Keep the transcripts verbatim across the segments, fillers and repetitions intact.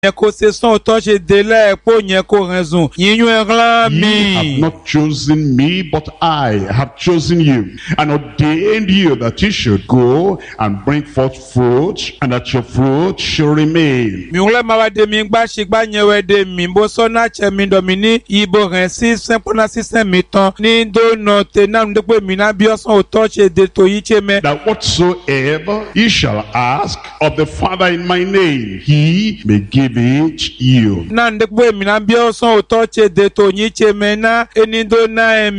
Ko se son touche dele po nye ko raison. Yinyu erla Ye mi. have not chosen me, but I have chosen you, and ordained you that you should go and bring forth fruit, and that your fruit should remain. Mi ule ma wa de mi gba se gba yen we de mi bo so na che mi do mi ni ibo ren si simple na system mi tan ni do no te na ndo pe mi na bi osan o touche de to yi che me. That whatsoever ye shall ask of the Father in my name, he may give it you. Na ndo pe mi na bi osan o touche de to yi che me na eni do na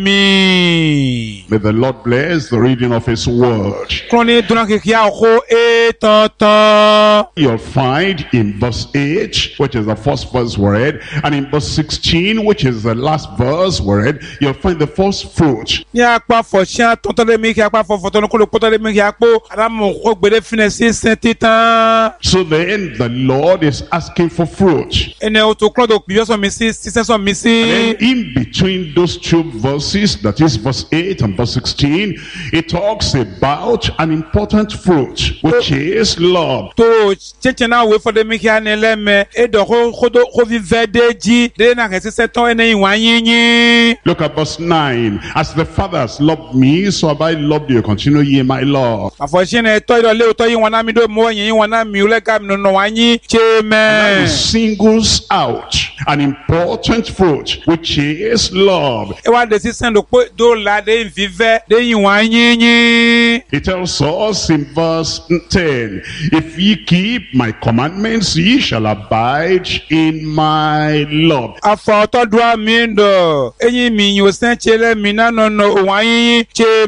emi. May the Lord bless the reading of his word. Kroni do na ke ki a ko e tan tan. You'll find in verse eight, which is the first verse we read, and in verse sixteen, which is the last verse we read, you'll find the first fruit. Ni apa fo sia ton ton de mi ki apa fo fo ton ko lo poto de mi ki apo ara mo ko gbede fine si saint titan. So then the Lord is asking for fruit. Ene o to klo do bi so mi si si so mi si. And then in between those two verses, that is verse eight and verse sixteen, it talks about an important fruit, which is love. To cheche na we for de mi ki anele me e do ko ko do ko vi vedeji de na ke se ton ene yin wan yin. Look at verse nine. As the Father has loved me, so have I loved you. Continue ye my love. Afo se ne to do le to yin wan na mi do mo yin wan na mi ule ka mi no wan yin che me. He singles out an important fruit, which is love. E wa de si sen do po do la de vive de yin wan yin yin. It tells us in verse ten, if ye keep my commandments, ye shall abide in my love. Afo to do mi ndo eyin mi yin o sen chele mi na no no wan yin che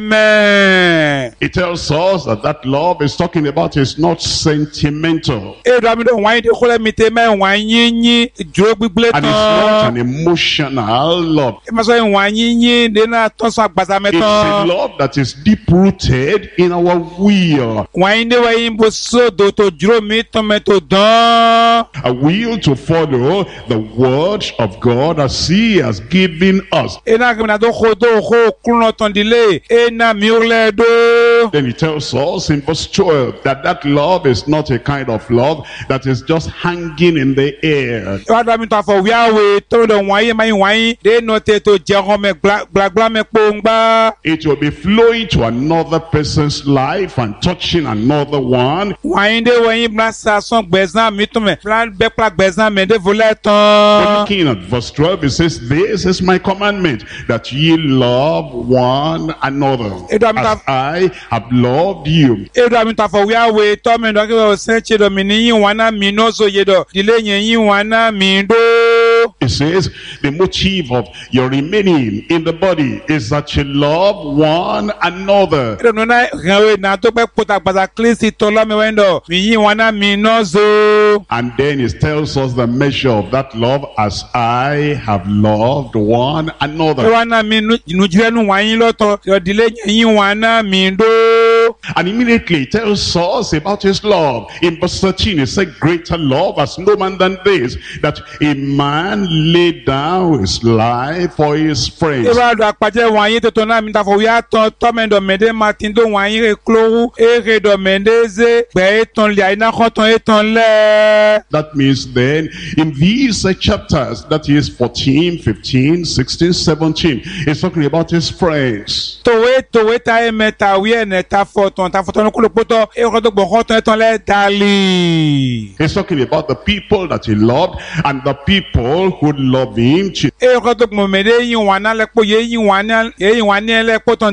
me. It tells us that that love is talking about is not sentimental. E do mi do wan yin de ko le mi te me wan yin yin duro gbigble And it's not tan. an emotional love. E ma so wan yin yin de na ton so agbasa me It's a tan. love that is deep-rooted in our will. Wan yin de wa yin bo so do to duro mi ton me to dan. A will to follow the word of God as he has given us. E na ke na do ko do ko kuno ton dile e na mi ule do. Then he tells us in verse twelve that that love is not a kind of love that is just hanging in the air. E wa do mi to fo wi awe to do wan yin ma yin wan yin de no te to je ro me gba gba me pongba. It will be flowing to another person's life and touching another one. Wan yin de wa yin bla sa son gbezan mi to me plan be pla gbezan me de volet tan. Looking at verse twelve, it says, this is my commandment, that ye love one another It don't as have- I have loved you. E do mi to fo wi awe to me do ke o se che do mi ni yin wan na mi no so ye do dile yin yin wan na mi do. It says the motive of your remaining in the body is that you love one another. E do no na rewe na to pe pota gbasa klisi to lo mi wendo mi yin wan na mi no so. And then it tells us the measure of that love as I have loved one E another. wan na mi nu jire nu wan yin lo to yo dile yin wan na mi do. And immediately it tells us about his love. In verse thirteen, it said, greater love has no man than this, that a man lay down his life for his friends. E wa do apaje wan yin to to na mi ta fo wi aton to me do me de martin do wan yin re klowu e re do me de ze gbe ton li aina ko ton e ton le. That means then, in these uh, chapters, that is fourteen, fifteen, sixteen, seventeen, it's talking about his friends. Towe towe ta e meta wi ene ta fo ton ta fo ton ko lo poto e ko do gbon ton e ton le dali. He's talking about the people that he loved and the people who love him. E ko do gbon me de yin wan na le po ye yin wan na e yin wan ni le po ton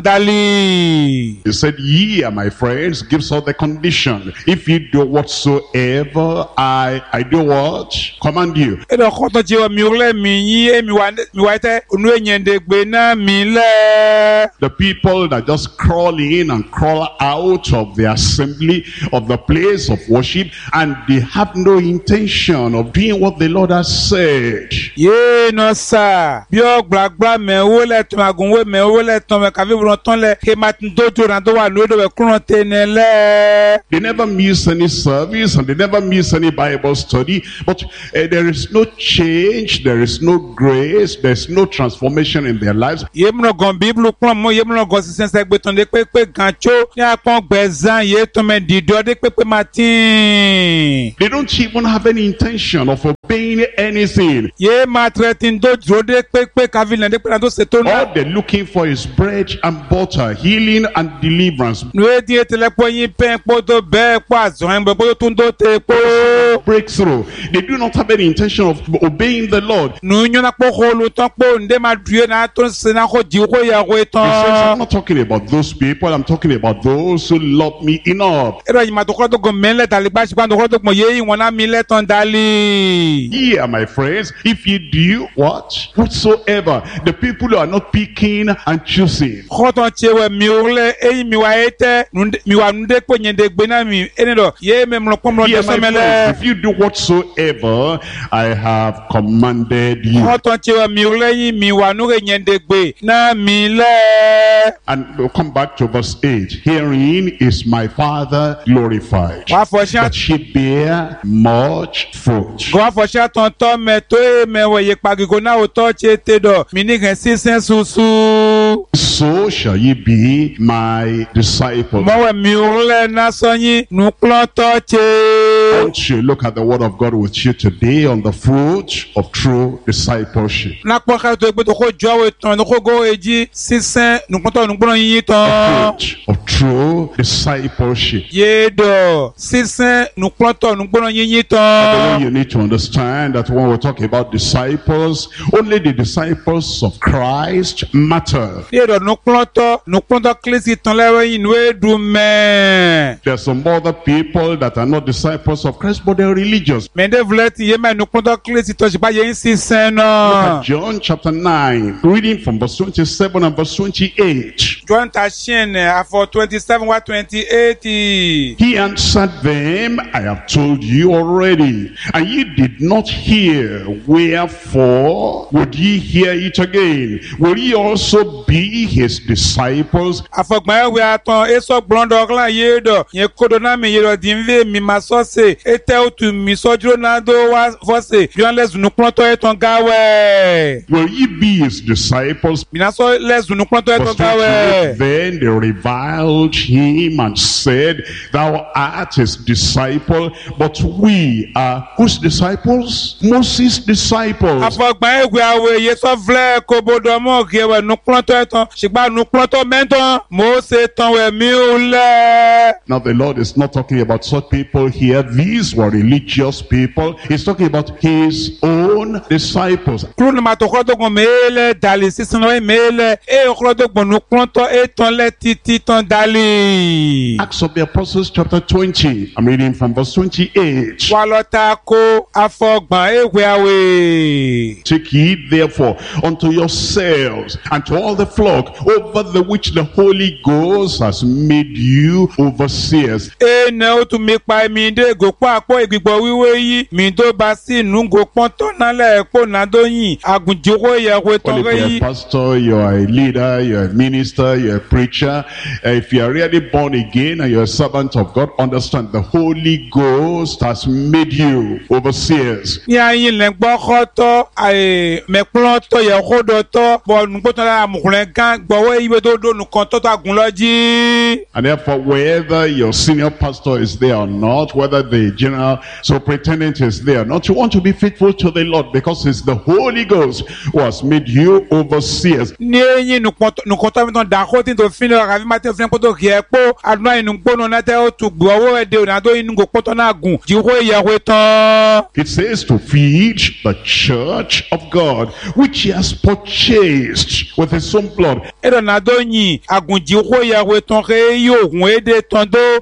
dali. He said, ye are my friends, gives us the condition. If you do whatsoever I, I do what? Command you. E do ko to je mi ule mi yin e mi wan mi wa te onu eyen de gbe na mi le. The people that just crawl in and crawl out of the assembly of the place of worship, and they have no intention of doing what the Lord has said. Ye no sa bi o gbagba me wo le ton agun we me wo le ton me ka fi bron ton le ke matin dojo ran to wa lo do be kurun tenele. They never miss any service and they never miss any Bible study, but uh, there is no change, there is no grace, there is no transformation in their lives. Ye mo gon bible pon mo ye mo gon sisen se gbe ton de pe pe gancho ni apon gbezan ye ton me dido de pe pe matin. They don't even have any intention of obeying anything. Ye ma tretin do jode pepe kavile de pena do setona. All they're looking for is bread and butter, healing and deliverance. Nwe di etele po yin pen po do be po azon be po tun do te po. Breakthrough. They do not have any intention of obeying the Lord. Nu nyo na po holu ton po nde ma duye na ton se na ko ji ko ya ko He says, ton. I'm not talking about those people, I'm talking about those who love me enough. Ero yi ma to ko to go menle dali ba shi pa to ko to mo ye won na mi le ton dali. Yeah, my friends, if you do what? Whatsoever. The people who are not picking and choosing. Ko ton chewe mi urle e mi wa ete mi wa nde ko nyende gbe na mi ene do ye me mlo ko mlo Yeah, de my semele. friends, if you do whatsoever I have commanded you. Ko ton chewe mi urle yi mi wa nu re nyende gbe na mi le. And we'll come back to verse eight. Herein is my Father glorified, Wa fo sha that ye bear much fruit. go fo sha ton to me to e me wo ye pagigo na o to che te do mi ni gen sisen susu. So shall ye be my disciples. Mo we mi urle na so yin nu klon to che. Won't you look at the word of God with you today on the fruit of true discipleship? Na po ka to gbe to ko jo we ton ko go eji sisen nu klon to nu gbon yin ton. Fruit of true discipleship. Ye do sisen nu klon to nu gbon yin yin The ton. way you need to understand that when we talk about disciples, only the disciples of Christ matter. Ye do nu klon to nu klon to klisi ton lewe yin we du me. There are some other people that are not disciples of Christ, but they're religious. Men de vlet ye me nu klon to klisi to shi ba ye sisen Look no. at John chapter nine, reading from verse twenty-seven and verse twenty-eight. John ta chen after twenty-seven wa twenty-eight. He answered them, I have told you already, and ye did not hear. Wherefore would ye hear it again? Will ye also be his disciples? Afogba we aton eso blondo klan ye do ye kodo na mi ye do dinve mi masose ete otu mi sojuro na do wa fose yon les nu klon to eton gawe. Will ye be his disciples? Mi na so les nu klon to Verse eton twenty-eight, gawe. then they reviled him and said, Thou art his disciple, but we are whose disciples? Moses' disciples. Afogba we awe ye so vle ko bodo mo ke we nu klon to eton sigba nu klon to menton mo se ton we mi ule. Now the Lord is not talking about such people here. These were religious people. He's talking about his own disciples. Klon ma to ko to go mele dali sisan we mele e ko to go nu klon to eton le titi ton dali. Acts of the Apostles chapter twenty. I'm reading from verse twenty-eight. Walota ko afogban ewe awe. Take heed therefore unto yourselves and to all the flock over the which the Holy Ghost has made you overseers. Ene o tu mi pa mi de go pa po igbigbo wiwe yi mi do ba si nu go pon to na le po na do yin agunji ko ye ko Well, ton if you're a yi. pastor, you're a leader, you're a minister, you're a preacher, uh, if you're really born again and you're a servant of God, understand the Holy Ghost has made you overseers. Ni ayin le gbo ko to ai me plon to ye ko do to bo nu ko to la amukulen gan gbo we ibe do do nu kan to to agun loji. And therefore, whether your senior pastor is there or not, whether the general superintendent is there or not, you want to be faithful to the Lord because it's the Holy Ghost who has made you overseers. Ni yin nu kon nu kon to mi ton da ko tin to fin lo ka fi ma te fin ko to ki e po aduna inu gbo no na te o tu gbo wo e de na do inu go po to na gun ji ko ye ko ton. It says to feed the church of God, which he has purchased with his own blood. Ero na do yin agun ji ko ye ko ton ke yo gun e de ton do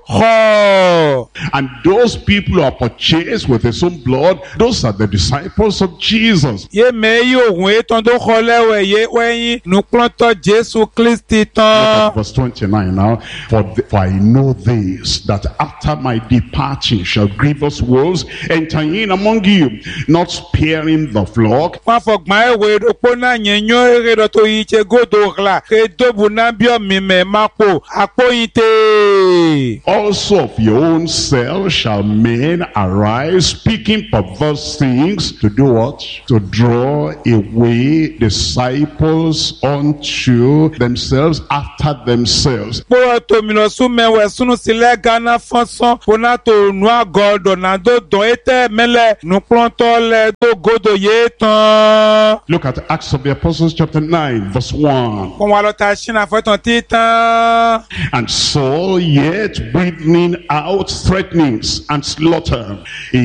ho. And those people who are purchased with his own blood, those are the disciples of Jesus. Ye me yo gun e ton do ho le we ye we yin nu klon to Jesu Christi Look ton. at verse twenty-nine now. For, th- for I know this, that after my departing shall grievous wolves enter in among you, not sparing the flock. Kwa fogban e we do po na yen yo ere do to yi che go do la kedobu na bio mi me mapo apointe. Also of your own self shall men arise, speaking perverse things, to do what? To draw away disciples unto themselves, after themselves. Po to mi lo su me we sunu sile gana fonson pona to nu agodo na do do ete mele nu pronto le do godo ye tan. Look at Acts of the Apostles chapter nine verse one. Kon wa lo ta shina fo ton titan. And Saul yet breathing out threatenings and slaughter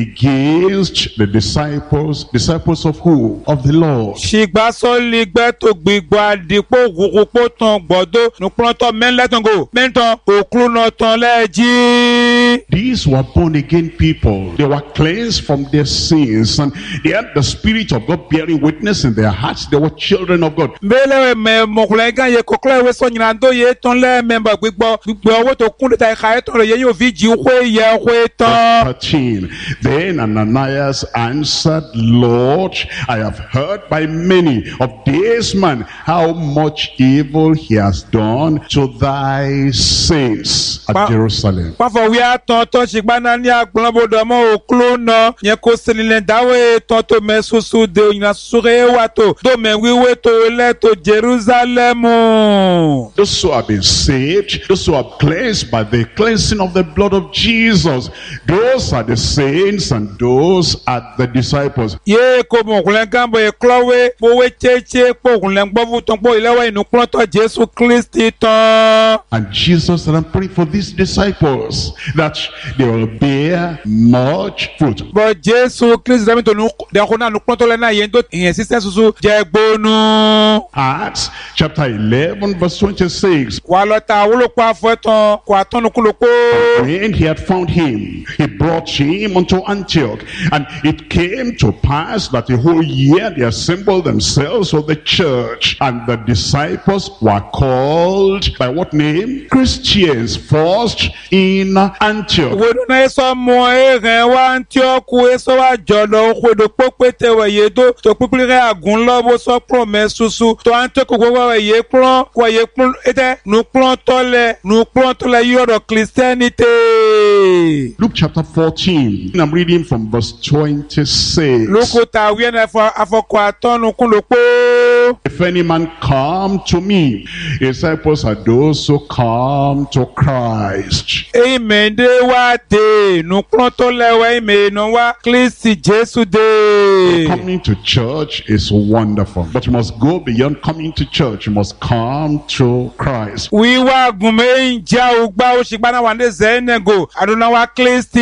against the disciples. Disciples of who? Of the Lord. Shigba so ligbe to gbigbo adipo gugupo ton gbodo nu pronto men le ton go. Men ton oklu no ton leji. These were born again people. They were cleansed from their sins, and they had the Spirit of God bearing witness in their hearts. They were children of God. Mbele me mokule gan ye kokle we so nyina do ye ton le member gbigbo gbigbo owo to kun ta ka e ton le ye yo vi ji hwe ye hwe ton. thirteen. Then Ananias answered, Lord, I have heard by many of this man how much evil he has done to thy saints at Pa- Jerusalem. Pa fo wi aton ton shigba na ni agbon bodo mo oklo no ye ko selile dawe ton to me susu de nyina sure wato do me wiwe to le to Jerusalem. Those who have been saved, those who are cleansed by the cleansing of the blood of Jesus, those are the saints and those are the disciples. Ye ko mo kulen gambo e klowe po we cheche po kulen gbovu ton po ilewa inu pronto Jesu Christi ton. And Jesus said, I'm praying for these disciples that they will bear much fruit. Bo Jesu Christi dami to nu de ko na nu pronto le na yen do yen sise susu je gbonu. Acts chapter eleven verse twenty-six. Wa lo ta wo lo pa fo ton ko atonu kulo po. When he had found him, he brought him unto Antioch. And it came to pass that the whole year they assembled themselves for the church. And the disciples were called by what name? Christians, first in Antioch. We do na so mo e ren wa Antioch e so wa jodo ko do popete we ye do to pipire agun lo bo so promise susu to Antioch ko we ye plan ko ye plan ete nu plan to le nu plan to le yo do Christianity. Luke chapter fourteen. I'm reading from verse twenty-six. Loko ta wi na fo afoko atonu kun lo po. If any man come to me, disciples are those who come to Christ. Amen de wa de nu plan to le we me no wa Christ Jesus de. Coming to church is wonderful, but you must go beyond coming to church. You must come to Christ. We wa gume nja ugba o shigba na wa de zenego aduna wa Christ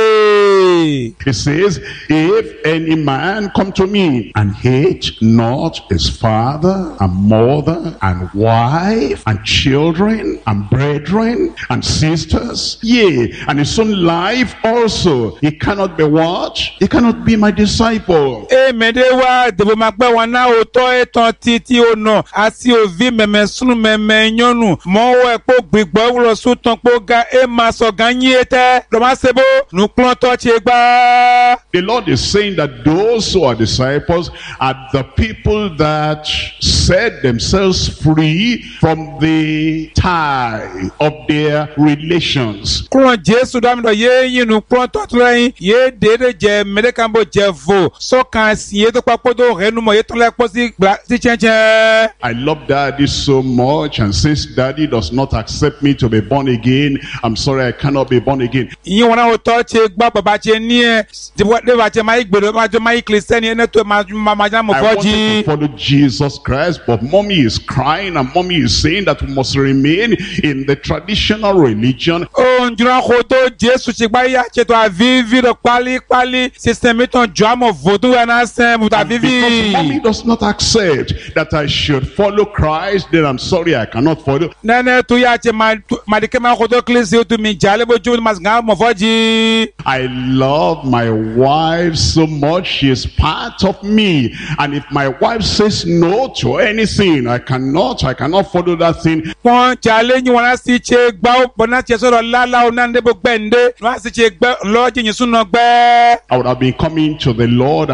de. It says, if any man come to me and hate not his father and mother and wife and children and brethren and sisters, yea, and his own life also, he cannot be what? He cannot be my disciple. Amen de wa de bo magbe wa na o to etan titi o no asi ovi meme sunu meme nyonu mo wo epo gbigbo wo so tan po ga e ma so ganyi ete do ma sebo nu plan to che gba. The Lord is saying that those who are disciples are the people that set themselves free from the tie of their relations. Kron Jesu da mi do ye yin nu plan to tleyin ye de de je medekambo je vo so kan si e to papo do renu mo ye to le po si gba si chenchen. I love daddy so much, and since daddy does not accept me to be born again, I'm sorry I cannot be born again. Yin wona o to che gba baba che ni e de wa de ba che mai gbero ma jo mai Christian ene to ma ma ja mo I wanted foji. to follow Jesus Christ, but mommy is crying and mommy is saying that we must remain in the traditional religion. O njura ko to Jesu che gba ya che to avivi do pali pali system ton jo amo vodu na sem but And because mommy avivi. does not accept that I should follow Christ, then I'm sorry I cannot follow. Nene tu ya che ma ma de ke ma ko to klisi tu mi jale bo jo mas ga mo foji. I love my wife so much. She is part of me. And if my wife says no to anything, I cannot, I cannot follow that thing. Pon jale ni wona si che gba o bona che so la la o na de bo gbende. No si che gbe lo je yin sunu gbe. I would have been coming to the Lord and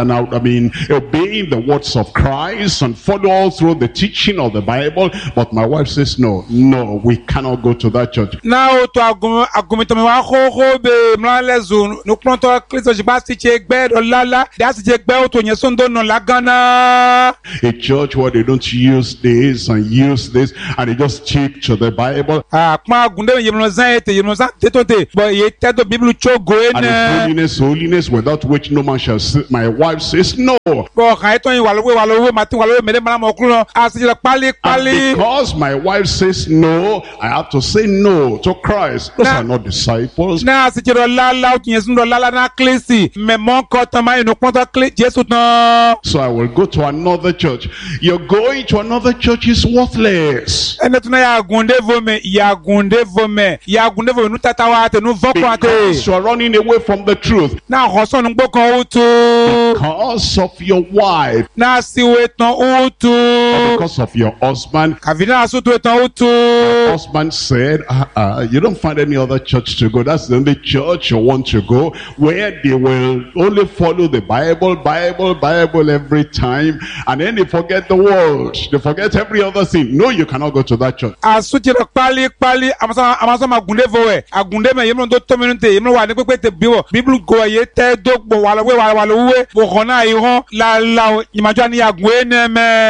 and out, I mean, obeying the words of Christ and follow all through the teaching of the Bible. But my wife says, no, no, we cannot go to that church. Now to agum agumito me wa ho ho be mlale zone no pronto Kristo jiba si che gbe do lala that si che gbe o to yen so ndo no lagana. A church where they don't use this and use this and they just stick to the Bible. Ah, pa agunde ye mlo zan ete ye mlo zan tetonte but ye tedo Bible chogo And it's holiness, holiness without which no man shall see. My wife says no. Bo kan eton yin walowe walowe matin walowe mele mala mo kun asi je pali pali. And because my wife says no, I have to say no to Christ. Those Nah. are not disciples. Na asi je la la o yin sun do la la na klesi me mon ko tan ma inu pon to kle Jesu tan. So I will go to another church. You're going to another church is worthless. Ene tuna ya gunde vome ya gunde vome ya gunde vome nu tata wa te nu voko ate. Because you're running away from the truth. Na hoso nu gbo kan o tu. Because of your wife. Na siwe tan o Or tu. because of your husband. Kavina asu tu tan o tu. Husband said, uh, uh, you don't find any other church to go. That's the only church you want to go, where they will only follow the Bible, Bible, Bible every time, and then they forget the world. They forget every other thing. No, you cannot go to that church. Asu ti pali pali amasa amasa ma gunde vowe. Agunde me yemno do to minute yemno wa ni pepe te biwo. Bible go ye te do gbo wala we wala wala we. Bo kona ihon la la imajo ni agwe ne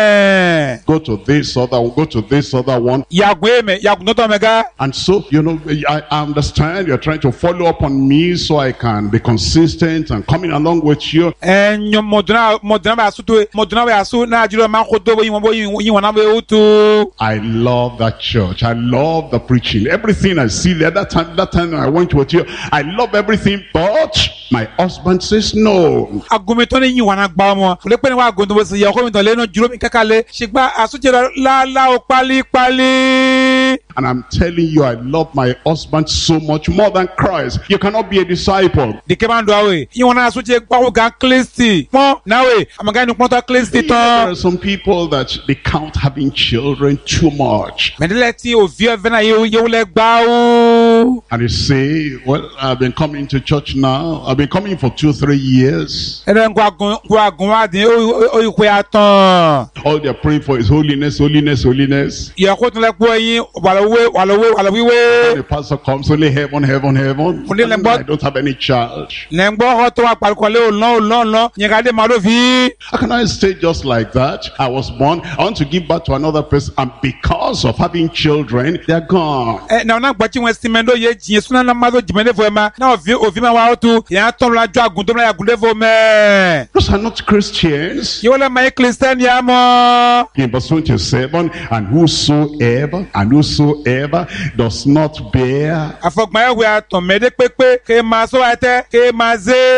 me. Go to this other one, go to this other one. Yagwe me yaguno to mega. And so, you know, I, I understand you're trying to follow up on me so I can be consistent and coming along with you. Enyo moduna moduna ba asu to moduna ba asu na jiro ma ko do bo yin bo yin yin wana be utu. I love that church. I love the preaching. Everything I see there, that time, that time I went with you, I love everything, but my husband says no. Agumito ni yin wana gba mo. Le pe ni wa agunto bo se ye ko mi to le no jiro mi kakale. Shigba asu ti la la o pali pali. And I'm telling you, I love my husband so much more than Christ. You cannot be a disciple. The kemando awe. You wanna asu ti gba wo gan klesti. Mo nawe amaga ni pon to klesti There ton. are some people that they count having children too much. Medele ti o vie vena ye ye le gba o. And they say, well, I've been coming to church now. I've been coming for two, three years. Ere ngwa agun ngwa agun wa din o o ikwe atan. All they're praying for is holiness, holiness, holiness. Ye ko tun le po yin walowe walowe When walowiwe. the pastor comes, only heaven, heaven, heaven. Only And lembo- I don't have any child. Le ngbo ho to wa paruko le o lon o lon lon. Yen ka de ma lo fi. How can I stay just like that? I was born. I want to give birth to another person. And because of having children, they're gone. Eh na na gba ti won simendo ye jin suna na ma do jimene fo ma. Na o fi o fi ma wa o tu. Yan ton la jo agun to na agun de fo me. Those are not Christians. Ye wala ma Christian ya mo. In verse twenty-seven, and whosoever, and whosoever does not bear. Afogba ewe aton mede pepe ke ma so ate ke ma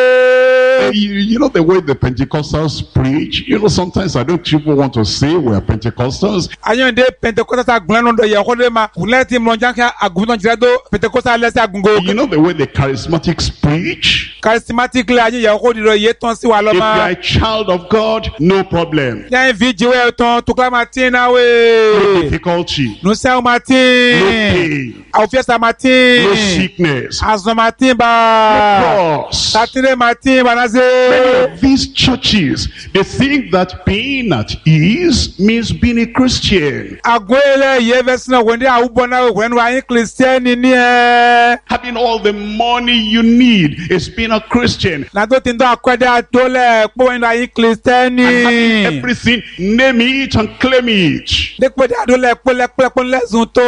ze. You, you know the way the Pentecostals preach? You know, sometimes I don't even want to say we're Pentecostals. Ayon de Pentecostal agun no do ye ko de ma. Kule ti mo jan ka agun no jire do Pentecostal le se agun go. You know the way the charismatics preach? Charismatic le aye ye ko di do ye ton si wa lo If you ma. are a child of God, no problem. Yan vi jiwe ton to kla Martin na No we. difficulty. No se o No Martin. pain. Au fiesta Martin. No sickness. Azo Martin ba. Cross. Satire Martin ba na ze. These churches, they think that being at ease means being a Christian. Agwele ye vesna wende a ubo na we when wa yin Christian ni e. Having all the money you need is being a Christian. Na do tin do akwede atole po wen wa yin Christian ni. And having everything, name it and claim it. De po de adole po le po po lezun to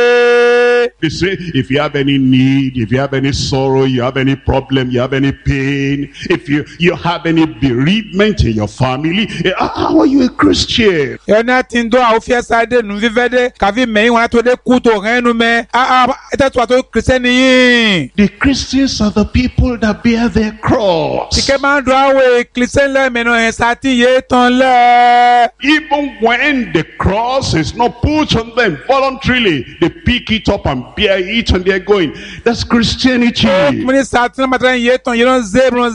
we. They say, if you have any need, if you have any sorrow, you have any problem, you have any pain, if you, you have any bereavement in your family, eh, how are you a Christian? Ena tin do a fiesta de nu vivede ka vi me won to de ku to renu me. Ah ah eta to to Christian ni. The Christians are the people that bear their cross. Tike man do awe Christian le me no en sati ye ton le. Even when the cross is not put on them voluntarily, they pick it up and bear it and they're going. That's Christianity. Muni sati na matra ye ton ye non ze bron ze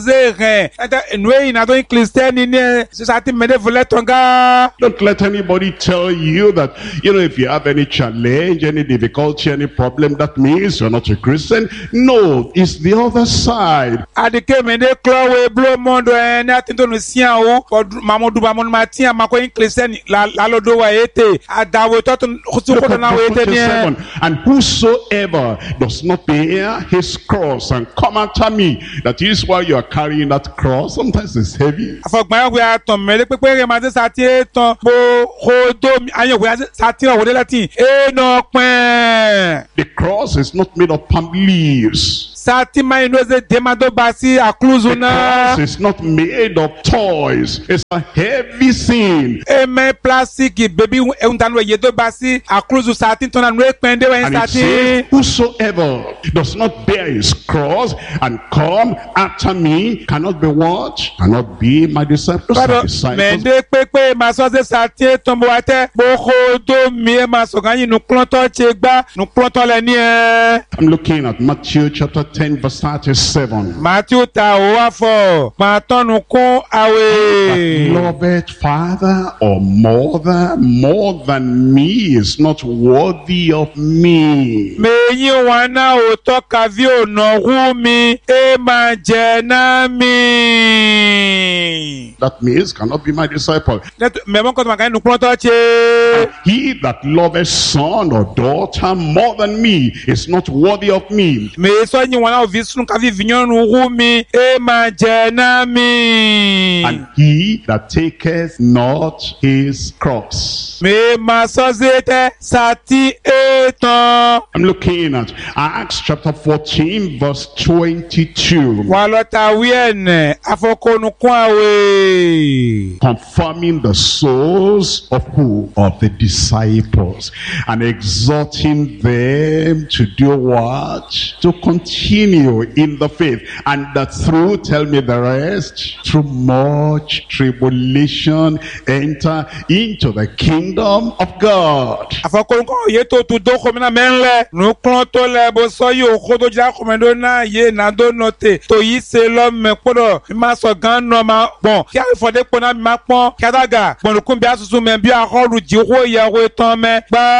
he ete enwe ina to Christian ni sati mede vole tonga. Don't let anybody tell you that, you know, if you have any challenge, any difficulty, any problem, that means you're not a Christian. No, it's the other side. Adike mede klowe blo mondo en atinto no sia o mamodu bamon matia mako in Christian la lodo wa ete adawo to to na wa ete ni. And whosoever does not bear his cross and come after me, that is why you are carrying that cross. Sometimes it's heavy. Afogba we aton mele pepe re ma se sati ton bo hodo ayo we sati o de latin e no pen. The cross is not made of palm leaves. Sati mai no ze demado basi akluzuna. The cross is not made of toys. It's a heavy sin. E me plastic baby e untanu yedo basi akluzu sati ton anu epende we And it sati. says, whosoever does not bear his cross and come after me cannot be what? Cannot be my disciples. Pero disciples. mende pepe ma so se sati ton bo ate bo hodo mi ma so ganyi nu klonto chegba nu klonto le ni e. I'm looking at Matthew chapter ten verse thirty-seven. Matthew ta o wa fo ma tonu kun awe. Beloved father or mother more than me is not worthy of me. Me yin wana o to ka vi ona hu mi e ma je na mi. That means cannot be my disciple. Me mon ko ma kan nu klonto che. He that loveth son or daughter more than me is not worthy of me. Me so yin wana o vi sunu ka vi vinyon nu hu mi e ma je na mi. And he that taketh not his cross. Me ma so zete sati etan. I'm looking at Acts chapter fourteen verse twenty-two. Walota wiene afokonu kwawe. Confirming the souls of who? Of the disciples. And exhorting them to do what? To continue in the faith. And that through, tell me the rest, through much tribulation, enter into the kingdom of God. Afokonu ko ye to tu do khomina menle. Nu klon to le bo so yo khodo ja khomendo na ye na do note. To yi se lo me podo. Ma so gan no ma bon. Ki a fode pona mi ma pon. Kadaga. Bon kun bi asusu me bi a horu ji ho ye ho ton me.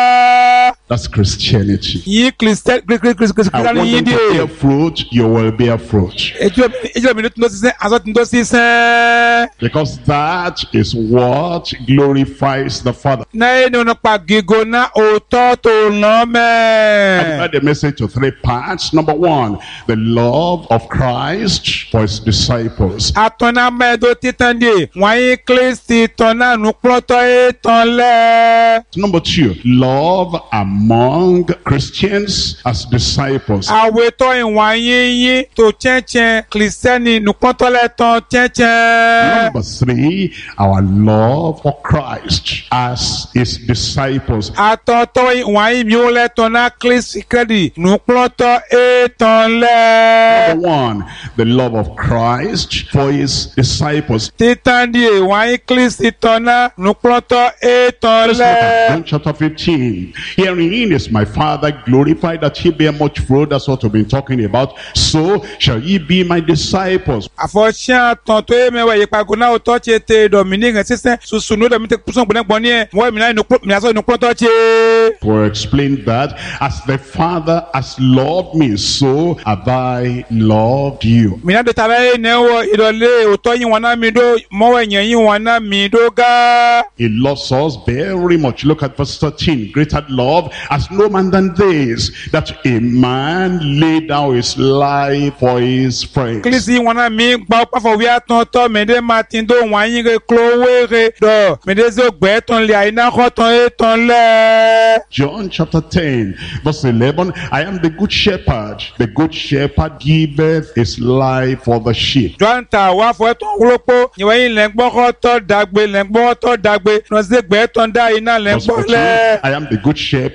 Ba. That's Christianity. Yi Christian Christian I want them to bear fruit, you will bear fruit. Ejo ejo mi no si se azot ndo si se. Because that is what glorifies the Father. Na e no no pa gigo na o to to no me. I've had a message to three parts. Number one, the love of Christ for his disciples. Atona me do titande. Wan Kristi tona nu ploto e ton le. Number two, love among Christians as disciples. Awe to en wan yin to chenchen Christiani nu ploto le ton chenchen. Number three, our love for Christ as his disciples. Ato to wan mi o le tona Kristi kredi nu ploto e ton le. Number one, the love of Christ for his disciples. Titandi wan Kristi tona nu ploto e ton Let's look at le. John chapter fifteen. Herein is my Father glorified, that he bear much fruit. That's what we've been talking about. So shall ye be my disciples. Afoshan ton to e me we ipago na o to che te dominique sisen susunu de mi te puson gbon gbon ni e mo mi na nu mi aso nu ploto che. For explain that as the Father has loved me, so have I loved you. Mi na de tabe ne wo idole o to yin wana mi do mo we yan yin wana mi do ga. He loves us very much. Look at verse thirteen. Greater love has no man than this, that a man lay down his life for his friends. Klisi wana mi gba pa fo wi aton to me de martin do wan yin re klowe re do me de zo gbe ton le aina ko ton e ton le. John chapter ten verse eleven. I am the good shepherd. The good shepherd giveth his life for the sheep. John ta wa fo ton ropo ni wan yin le gbo ko to dagbe le gbo to dagbe no se gbe ton da ina le Verse gbo fourteen, le. I am the good shepherd.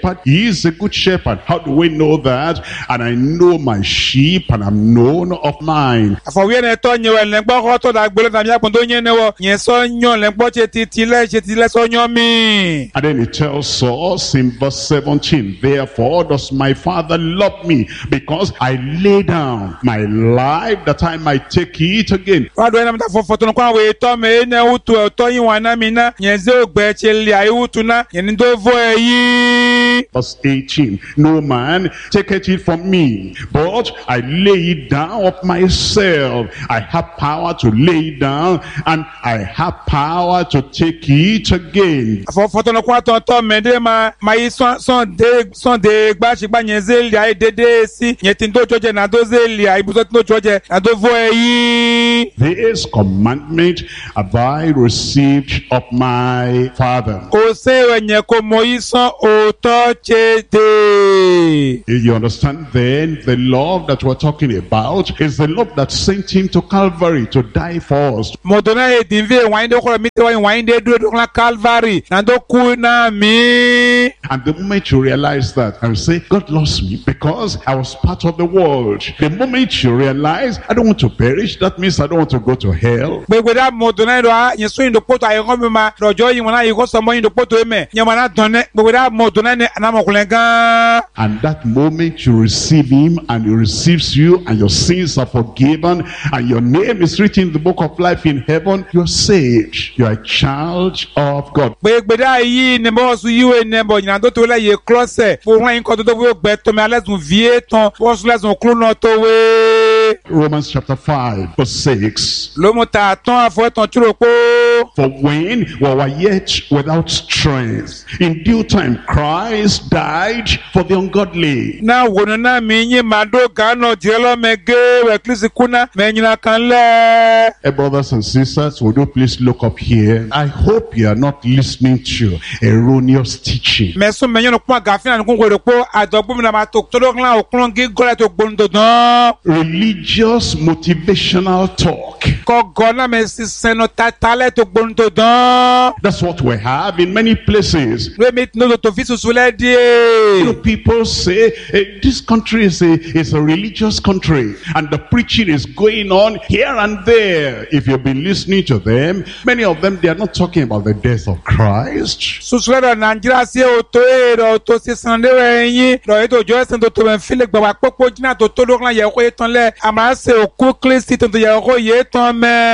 shepherd. He is a good shepherd. How do we know that? And I know my sheep, and I'm known of mine. Afọwọ́ yẹn tọ́ nyẹ wẹ̀ lẹ́gbọ́ kọ́ tọ́ da gbọ́dọ̀ tàbí àpọ̀ntó yẹn ní wọ yẹn sọ nyọ lẹ́gbọ́ ṣe ti tilẹ̀ ṣe tilẹ̀ sọ nyọ mi. And then it tells us in verse seventeen, therefore does my Father love me, because I lay down my life that I might take it again. Wàá dọ̀ ẹ́ nàmúta fọ̀fọ̀ tó ń kọ́ àwọn ètò mi ẹ̀ náà wùtú ọ̀tọ́ yín wà náà mi náà yẹn zẹ́ ògbẹ́ ṣe lè àyè wùtú náà yẹn ní tó fọ́ ẹ yìí. Verse eighteen, no man taketh it from me, but I lay it down of myself. I have power to lay it down, and I have power to take it again. Àfọ̀fọ̀ tó ń kọ́ àtọ̀tọ̀ mẹ́dẹ́ máa máa yí sọ́n dé sọ́n dé gbàṣígbà yẹn zẹ́ lè àyè dédé sí yẹn tí ń tó jọjẹ náà tó zẹ́ lè àyè ibùsọ̀ tí ń tó jọjẹ náà tó fọ́ ẹ yìí. This commandment have I received of my Father. Ó ṣe ẹ̀yẹ kò mọ yí sán òótọ́ ṣe dé. You understand then, the love that we're talking about is the love that sent him to Calvary to die for us. Mọ̀tọ́nà èdè ń fi wáyé dé kọ́ra mi tẹ́ wáyé wáyé dé dúró dúró Calvary náà tó kú náà mi. And the moment you realize that, I will say, God loves me because I was part of the world. The moment you realize, I don't want to perish, that means I don't want to go to hell. Gbogbo dá mọ̀tọ́nà ìdọ̀ á yẹn sún ìdòkótó àyẹ̀kọ́ mi ma lọ́jọ́ yìí wọn náà yìí kó sọmọ ìdòkótó yìí mẹ́ yẹn wọn náà dọ̀nẹ́ gbogbo dá mọ̀tọ́nà ní anamọ̀kùnrin gan. And that moment you receive him and he receives you and your sins are forgiven and your name is written in the book of life in heaven, you're saved. You're a child of God. Gbogbo dá yìí ní bọ́ sùn yíwé ní bọ̀ yìnyín tó tó lẹ̀ yẹ klọ́sẹ̀ fún wọn yín kọ́ tó tó fún gbẹ tó mi alẹ́ sùn fìyé tán wọ́n sùn lẹ́sùn kúrò náà tó wé. Romans chapter five verse six. Ló mú ta tán àfọwọ́tàn túrò pé. For when we were yet without strength, in due time Christ died for the ungodly. Na wònú náà mi yín máa dó gánà jẹ́ lọ́mẹgẹ́ wẹ̀ kílísì kúnná mẹ́yìnlá kan lẹ́. Hey, brothers and sisters, would you please look up here? I hope you are not listening to erroneous teaching. Mẹ̀sùn mẹ́yìn ọ̀pọ̀ àgàfin àti kúnkún èrò àjọgbọ́n mi náà máa tó tó lókun òkúrún gí gọ́lẹ̀ tó gbóhùn dandan. Religious motivational talk. Kọ̀gọ́ náà mẹ́ sí sẹ́nu tàtàlẹ̀ tó gbóhùn dandan. That's what we have in many places. Lómi tí lóòótọ́ tó fi sùsù lẹ́ You díẹ̀. know, people say eh, this country is a, is a religious country and the preaching is going on here and there. If you've been listening to them, many of them, they are not talking about the death of Christ. Sùsù lẹ́dọ̀ Nàìjíríà sí òtó èrò tó sì sàn léwẹ̀ ẹ̀yìn lọ́yẹ̀ tó jọ ẹ̀sìn tó tó bẹ̀ fílẹ̀ gbàgbà pópó jìnnà tó tó lókun yẹ kó yẹ tán lẹ̀ àmà ṣe òkú Kristi tó tó yẹ kó yẹ tán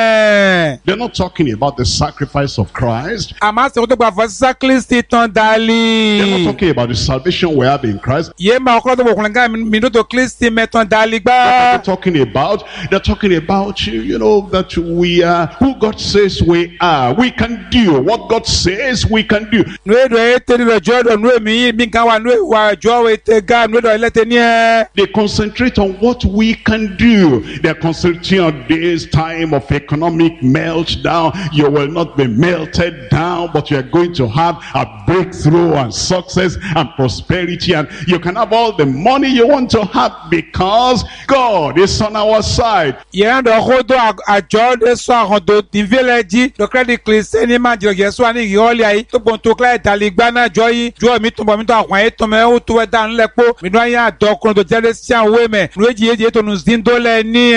mẹ́. They're not talking about the sacrifice of Christ. Àmà ṣe òkú tó gbà fọ́ sísá Kristi tán dálí. They're not talking about the salvation we have in Christ. Yé máa kọ́ tó bọ̀ kùnrin gáà mi tó tó Kristi mẹ́tàn dálí gbá. What are they talking about? They're talking about, you know, that we are who God says we are. We can do what God says we can do. Nú èdò ẹ̀ tẹ́lẹ̀ rẹ̀ jọ́ ẹ̀dọ̀ nú èmi yìí bí nǹkan wà nú ìwà ẹ̀jọ́ ètè gá nú èdò ẹlẹ́tẹ̀ ní ẹ̀. They concentrate on what we can do. They're concentrating on this time of economic meltdown. You will not be melted down, but you are going to have a breakthrough and success and prosperity, and you can have all the money you want to have because God is on our side. Yẹn dọ̀ kó tó àjọ de sọ àwọn tó ti fẹ́lẹ̀ jí lọ́kẹ́dì kìrìsìtẹ́nì máa jẹ́ yẹn sọ àní ìyọ́ọ̀lì ayé tó gbọ́n tó kílẹ̀ ìdálé gbáná jọ yìí jọ mi tó bọ̀ mi tó àwọn ayé tó mẹ́ ó tó ẹ̀ dánú lẹ̀ pọ̀ mi tó ayé àdọ́kùnrin tó jẹ́ sí àwọn owó mẹ́ ló èjì èjì ètò nùsín tó lẹ̀ ní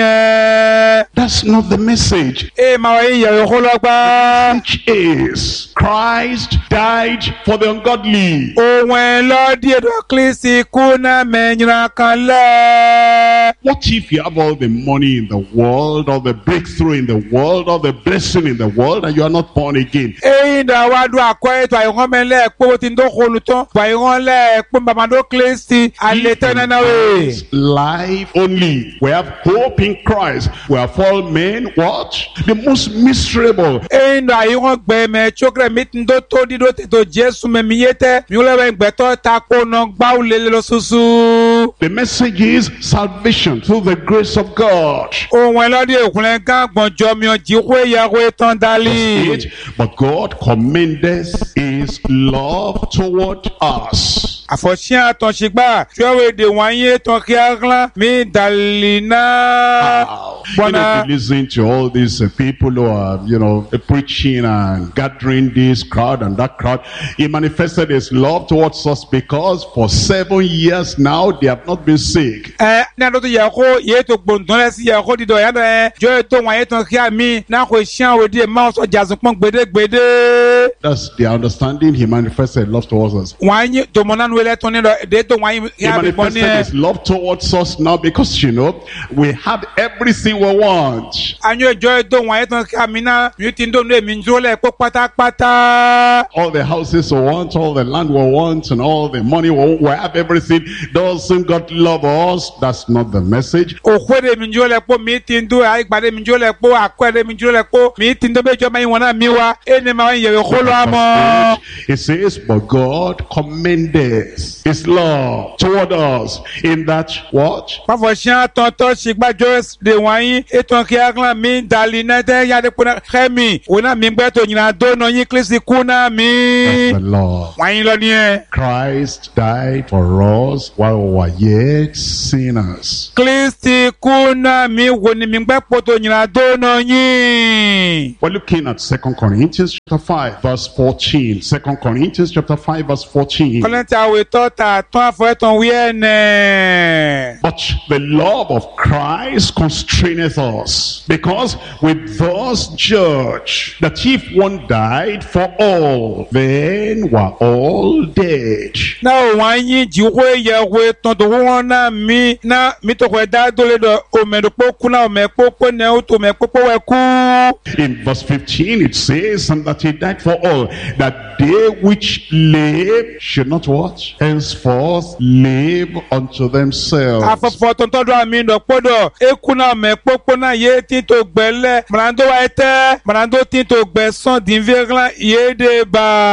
ẹ̀. That's not the message. Ẹ máa wáyé ìyẹ̀wò kó lọ́gbà. Which is Christ died for the ungodly. Òun ẹ̀ lọ́dí èdò kìrìsì kúnná mẹ́yìnlá kan lẹ̀. What if you have all the money in the world, all the breakthrough in the world, all the blessing in the world, and you are not born again? Ẹyin dà wá dùn àkọ́ ètò àyẹ̀wò mẹ́lẹ̀ pé ó ti ń dókòó lu tán. Àyẹ̀wò lẹ̀ pé bàbá tó kìrìsì alẹ́ tẹ́ nánà wẹ̀. Life only. We have hope in Christ. We are all men, what? The most miserable. Ẹyin dà àyẹ̀wò gbẹ̀mẹ̀ tsókèrè mi ti ń dó tó dídó tètò Jésù mẹ́mi yé tẹ́. Mi ò lẹ́wọ̀ gbẹ̀tọ́ ta kó nà gbáwó lélẹ̀ lọ ṣoṣo. The message is salvation through the grace of God. Òun ẹ̀ lọ́dí èkúnlẹ̀ gán gbọ̀njọ́ mi ò jí kó ìyàwó tán dálí. But God commendeth his love toward us. àfọ̀ṣíà tán ṣìgbà ṣọ́wọ́ èdè wọ̀nyí tán kí á rán mi dàlínà. You know, if you listen to all these uh, people who are, you know, preaching and gathering this crowd and that crowd, he manifested his love towards us because for seven years now they have not been sick. Eh, na do to yẹ kó yẹ tó gbòǹdùn lẹ sí yẹ kó dídọ̀ yẹn lọ ẹ jọ ètò wọ̀nyí tán kí á mi náà kò ṣíà òdi ẹ̀ máa sọ jàzùn pọ́n gbèdégbèdé. That's the understanding. He manifested love towards us. Wọ̀nyí tó mọ̀ náà wẹlẹ́ tó ní lọ èdè tó wọ̀nyí He yà bí bọ́ ní manifested ẹ. his love towards us now because, you know, we have everything we want. Ànyó ìjọ ètò wọ̀nyí tán kí á mi náà yóò ti ń dóun èmi ń jó lẹ̀ kó pátápátá. All the houses we want, all the land we want, and all the money we want, we have everything. Doesn't God love us? That's not the message. Òkú èdè mi ń jó lẹ̀ kó mi ti ń dó àyípadà mi ń jó lẹ̀ kó àkọ́ èdè mi ń jó lẹ̀ kó mi ti ń dó bẹ́ẹ̀ jọ máa ń wọ̀n náà mi wá ẹni máa ń yẹ̀wò kó lọ́ àmọ́. It says, but God commended his love toward us in that what? Pàfọ̀ṣíà tọ̀tọ̀ ṣìgbàjọ́ èdè wọ̀nyí ètò kí á rán mi dàlí náà tẹ́ yáde kó náà kẹ́mi òun náà mi gbẹ́ tó yìnyín àdónà yín kírísì kú náà mi. That's the Lord. Wọ̀nyí lọ ní ẹ. Christ died for us while we were yet sinners. Kírísì kú náà mi wò ní mi gbẹ́ pọ̀ tó yìnyín àdónà yín. We're looking at Second Corinthians chapter five, verse fourteen. Second Corinthians chapter five, verse fourteen. Kọ́lẹ́ntì àwẹ̀ tọ́ta tán àfọ̀ ẹ̀tàn wí ẹ̀ nẹ̀. But the love of Christ constraineth us, because we thus judge that if one died for all, then we're all dead. Náà wọ́n yín jíwó yẹ̀wò tán tó wọ́n náà mi náà mi tó kọ̀ dá dólé dọ̀ òmẹ̀dùpọ̀ kú náà òmẹ̀pọ̀pọ̀ náà ó tó òmẹ̀pọ̀pọ̀ wẹ̀ kú. In verse fifteen it says, and that he died for all, that they which live should not what? Henceforth live unto themselves. Afọ̀fọ̀ tó ń tọ́jú àmì ìdọ̀pọ̀dọ̀ ekú náà mẹ̀pọ̀pọ̀ náà yé tí tó gbẹ̀lẹ̀ mọ̀nàdó wa tẹ́ mọ̀nàdó tí tó gbẹ̀ sàn dìvẹ́rán yé dé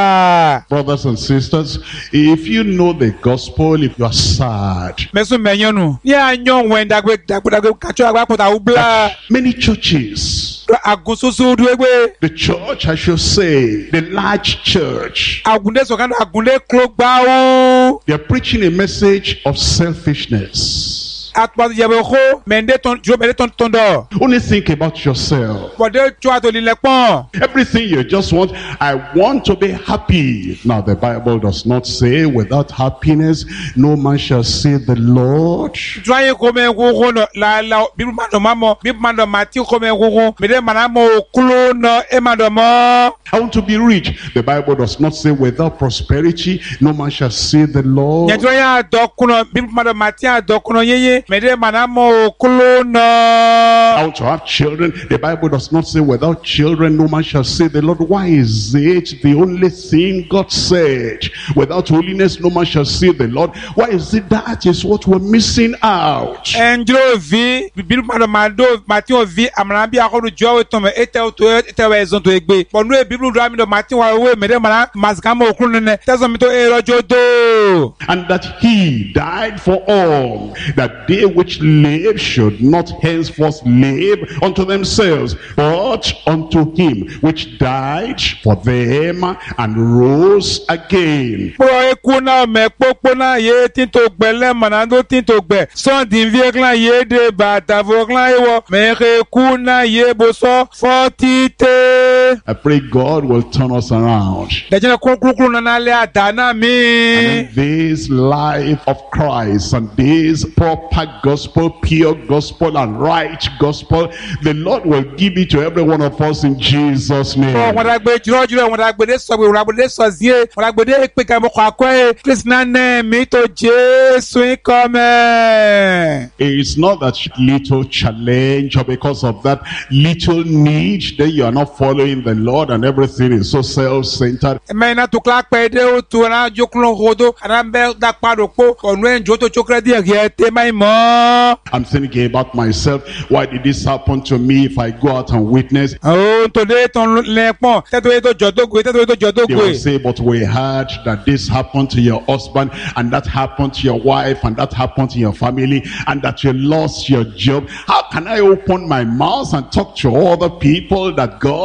bá. Brothers and sisters, if you know the gospel, if you are sad, Mẹ́sùn mẹ́yánnu ní àyàn wẹ̀ dàgbé dàgbé dàgbé kàtsọ́ àgbàkùtà wúblà. many churches, Àgùnsoso dúégbé. the church I should say, the large church, Àgùndé sọ̀kan àgùndé kúló gbáwó. they are preaching a message of selfishness. Àtúbàtú yẹ̀wò kó mẹ̀ndé tán jù mẹ̀ndé tán tán dọ̀. Only think about yourself. Bọ̀dé tó àtòlílẹ̀ pọ̀n. Everything you just want, I want to be happy. Now the Bible does not say without happiness no man shall see the Lord. Tuwaye kò mẹ́ gbogbo nọ làlà bíbí máa dọ̀ máa mọ̀ bíbí máa dọ̀ máa tí kò mẹ́ gbogbo mẹ̀dẹ́ màá mọ̀ òkúló nọ ẹ̀ máa dọ̀ mọ́. I want to be rich. The Bible does not say without prosperity no man shall see the Lord. Nyɛtɔ yɛ adɔkunɔ bíbí máa dọ̀ máa tí adɔkunɔ yéyé mẹ̀dẹ́ màá mọ̀ òkúló nọ. I want to have children. The Bible does not say without children no man shall see the Lord. Why is it the only thing God said? Without holiness no man shall see the Lord. Why is it that is what we're missing out? Ɛnjiro vi bíbí máa dọ̀ máa dọ̀ máa tí o vi àmàlà bí akɔdu jɔ wẹ̀ tɔmɛ ètè o tó ètè wẹ̀ ẹ̀zɔn tó egbe. Bɔnu yɛ bíbí dọ̀ àmì dọ̀ máa tí wà wẹ̀ mẹ̀dẹ́ màá màsíkà mọ̀ òkúló nínú tẹ̀sán mi tó èrò jọ dó. And that he died for all, that they which live should not henceforth live unto themselves, but unto him which died for them and rose again. Kpɔ eku náà mɛ kpɔkpɔ náà yé títò gbɛlɛ mɔnàdó títò gbɛ sɔndínviɛ klan yé de bàtàfɔ klan yé wɔ mɛ eku náà yé bosɔ fɔtite. I pray God will turn us around. Dɛjɛ kúrúkúrú nana lé àdáná mi. And in this life of Christ and this proper gospel, pure gospel and right gospel, the Lord will give it to every one of us in Jesus' name. Ɔ wọn dàgbé jùlọjùlọ wọn dàgbé de sọgbẹ wọn dàgbé de sọzie wọn dàgbé de ekpe kàmú kọ akọ ye kristiana nẹ mi tó Jésù ikọmẹ. It's not that little challenge or because of that little need that you are not following the Lord and everything is so self-centered. Mẹ iná tó kílá pẹ́ dé o tó náà jókòó hodo àná bẹ́ dàpá dòpó ọ̀nù ẹ̀ ń jó tó jókòó díẹ̀ kí ẹ tẹ́ máa mọ́. I'm thinking about myself. Why did this happen to me if I go out and witness? Ó tó dé tó lẹ́pọ̀n tẹ́tọ́ yẹ tó jọ dógò tẹ́tọ́ yẹ tó jọ They will dógò. say, but we heard that this happened to your husband and that happened to your wife and that happened to your family and that you lost your job. How can I open my mouth and talk to all the people that God is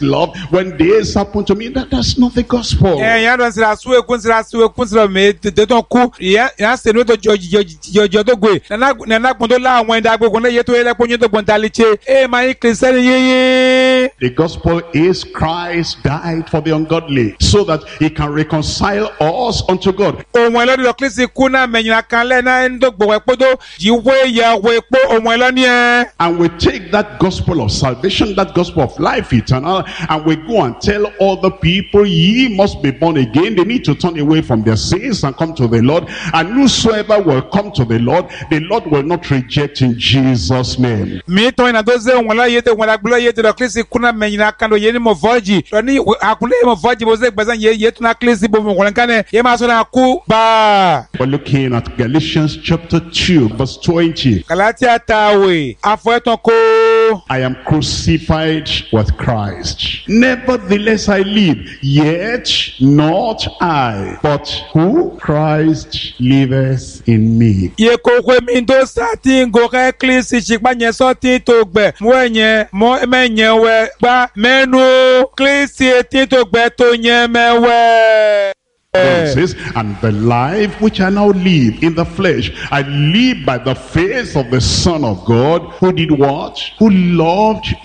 love, when this happened to me, that, that's not the gospel. Eh, ya don sira suwe kun sira suwe kun sira me te ton ku ya ya se no to jojo to gwe na na na pon to la àwọn ida gbogbo na ye to ele ponyo to gbon taliche eh my Christian yeye. The gospel is Christ died for the ungodly so that he can reconcile us unto God. Ohun elo do Kristi ku na menyina kan le na ndo gbo epodo jiwe ya we po ohun elo ni e. And we take that gospel of salvation, that gospel of life eternal, and we go and tell other people, ye must be born again. They need to turn away from their sins and come to the Lord. And whosoever will come to the Lord, the Lord will not reject in Jesus' name. Mi to ina doze ohun elo ye te ohun agbulo ye te do Kristi ku na menyina kan do ye ni mo voji to ni akule mo voji bo ze gbezan ye ye tuna Kristi bo mo kan ne ye ma so na ku ba. We're looking at Galatians chapter two verse twenty. Galatia tawe afo eton ko. I am crucified with Christ. Nevertheless I live, yet not I, but who? Christ liveth in me. Ye ko kwe mi do sati ngo ke Kristi chikpa nye so ti to gbe mo enye mo menye we gba menu Kristi ti to gbe to nye mewe. It says, and the life which I now live in the flesh, I live by the faith of the Son of God, who did what? Who loved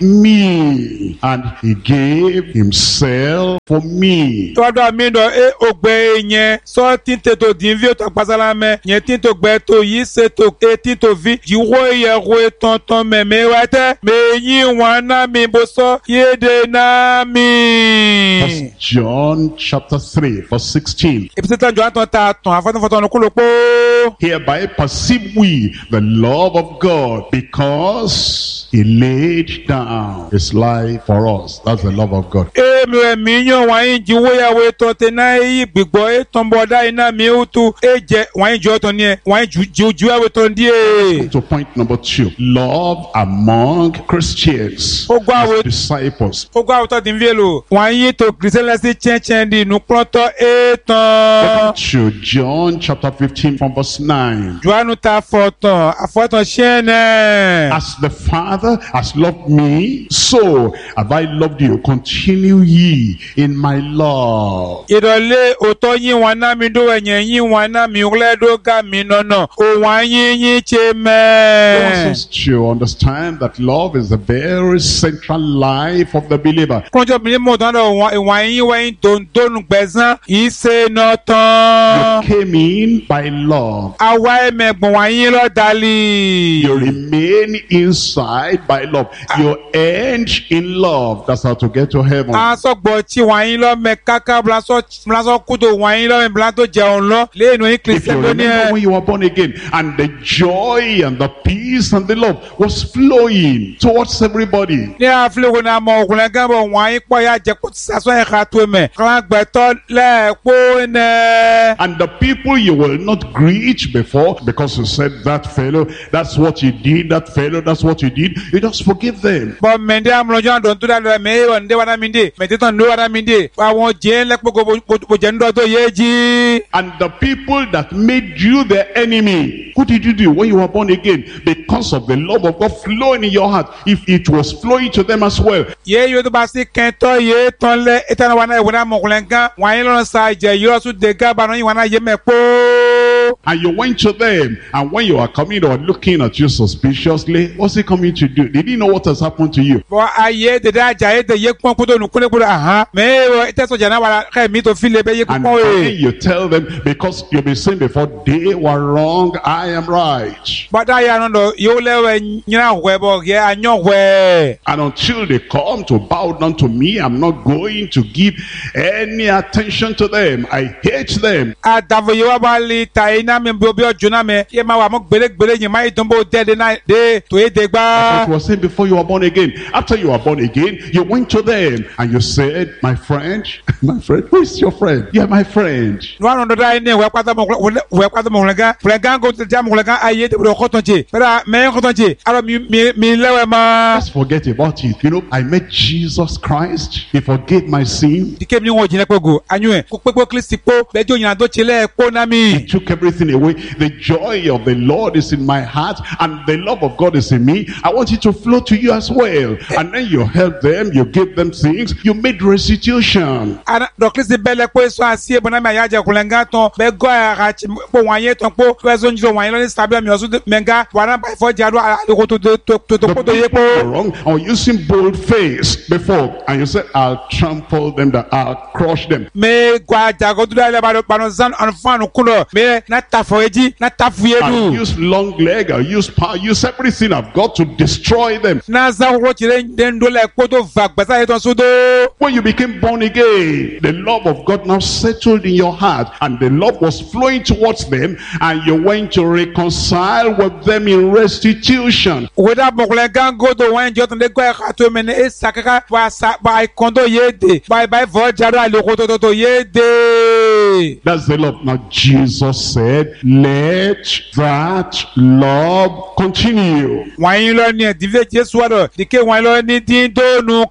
me, and he gave himself for me. Todo mi do e ogbe yen so tin te to din vi o to pasala me yen tin to gbe to yi se to e tin to vi ji wo ye ro ton ton me me wete me yin wan na mi bo so ye de na mi. First John chapter three verse sixteen. Episode John ton ta ton afon ton ko lo po. Hereby perceive we the love of God, because he laid down his life for us. That's the love of God. E mi mi yan wan yin ji wo ya we to te na yi gbigbo e ton boda ina mi utu e je wan yin jo ton ni wan ju ju ju we ton die. To point number two, love among Christians, as disciples. Ogo awo din velo wan yin to Christian la si chen chen di nu pronto e ton. To John chapter fifteen from verse nine. Joanu ta foton afoton shene. As the Father has loved me, so have I loved you. Continue ye in my love. Idole oto yin wan na mi do enyen yin wan na mi ule do ga mi nono. O wan yin yin che me. He wants us to understand that love is the very central life of the believer. Konjo mi mo don do wan yin wan don don gbezan ise no ton. You came in by love. Awa e me gbon wan yin lo dali. You remain inside by love. You end in love. That's how to get to heaven. A so gbo ti wan yin lo me kaka bla so bla so kudo wan yin lo me bla to je on lo le nu yin Christian lo ni e. When you were born again, and the joy and the peace and the love was flowing towards everybody. Ni a fle ko na mo kun gan bo wan yin po ya je ko saso e ka to me. Kan gbe to le po ne. And the people you will not greet before, because you said that fellow, that's what he did, that fellow, that's what he did, you just forgive them. But mende amlojo don to da me won de wana minde me te ton do wana minde awon je le po bo je ndo to yeji. And the people that made you their enemy, what did you do when you were born again? Because of the love of God flowing in your heart, if it was flowing to them as well. Ye yo to ba si ken to ye ton le etana wana e wana mo kulenga wan yin lo sa je yo su de ga ba no yin wana ye me po. And you went to them, and when you are coming, they were looking at you suspiciously. What's he coming to do? They didn't know what has happened to you. But aye de da ja de ye pon kudo nu kule kudo aha me ite so jana wala ka mi to feel be ye And pon then e. you tell them, because you've been saying before, they were wrong, I am right. But I ya no do yo lewe nyina hwe bo ye anyo hwe. And until they come to bow down to me, I'm not going to give any attention to them. I hate them. Adavo yo ba li ta ina me bo bi ojuna me ye ma wa mo gbele gbele yin ma idon bo de de na de to e de That's gba. what you were saying before you were born again. After you were born again, you went to them and you said, my friend, my friend, who is your friend? You're my friend. No no do da ni we kwata mo we kwata mo lega lega go te jam lega aye de bro koton che pero me koton che aro mi mi lewe ma. Let's forget about it. You know, I met Jesus Christ. He forgave my sin. Dike mi won jine pego anyu e ko pepo Kristi po be jo yin do chele po na mi. He took every everything away. The joy of the Lord is in my heart, and the love of God is in me. I want it to flow to you as well. And then you help them, you give them things, you made restitution. Ana doklizi bele ko so asie bona me ayaje kulenga ton be go ara chi po wanye ton po to zo njiro wanye lo ni sabe mi osu menga wana by for jaro ko to to to to to ye po wrong or using bold face before, and you said, I'll trample them, that I'll crush them. Me gwa jago du le ba ba no zan on fan kuno me na tafoeji na tafuedu. I'll use long leg, I'll use power, use everything I've got to destroy them. Na za ko chire ndendo le ko to vagbasa eton sudo. When you became born again, the love of God now settled in your heart, and the love was flowing towards them, and you went to reconcile with them in restitution. Weda bokle gango do wan joton de ko ka to men e sakaka ba sa ba kondo yede ba ba vo jaro ale ko to to yede. That's the love. Now Jesus said, let that love continue. Wan yin lo ni dive Jesu wado dike wan lo ni din do nu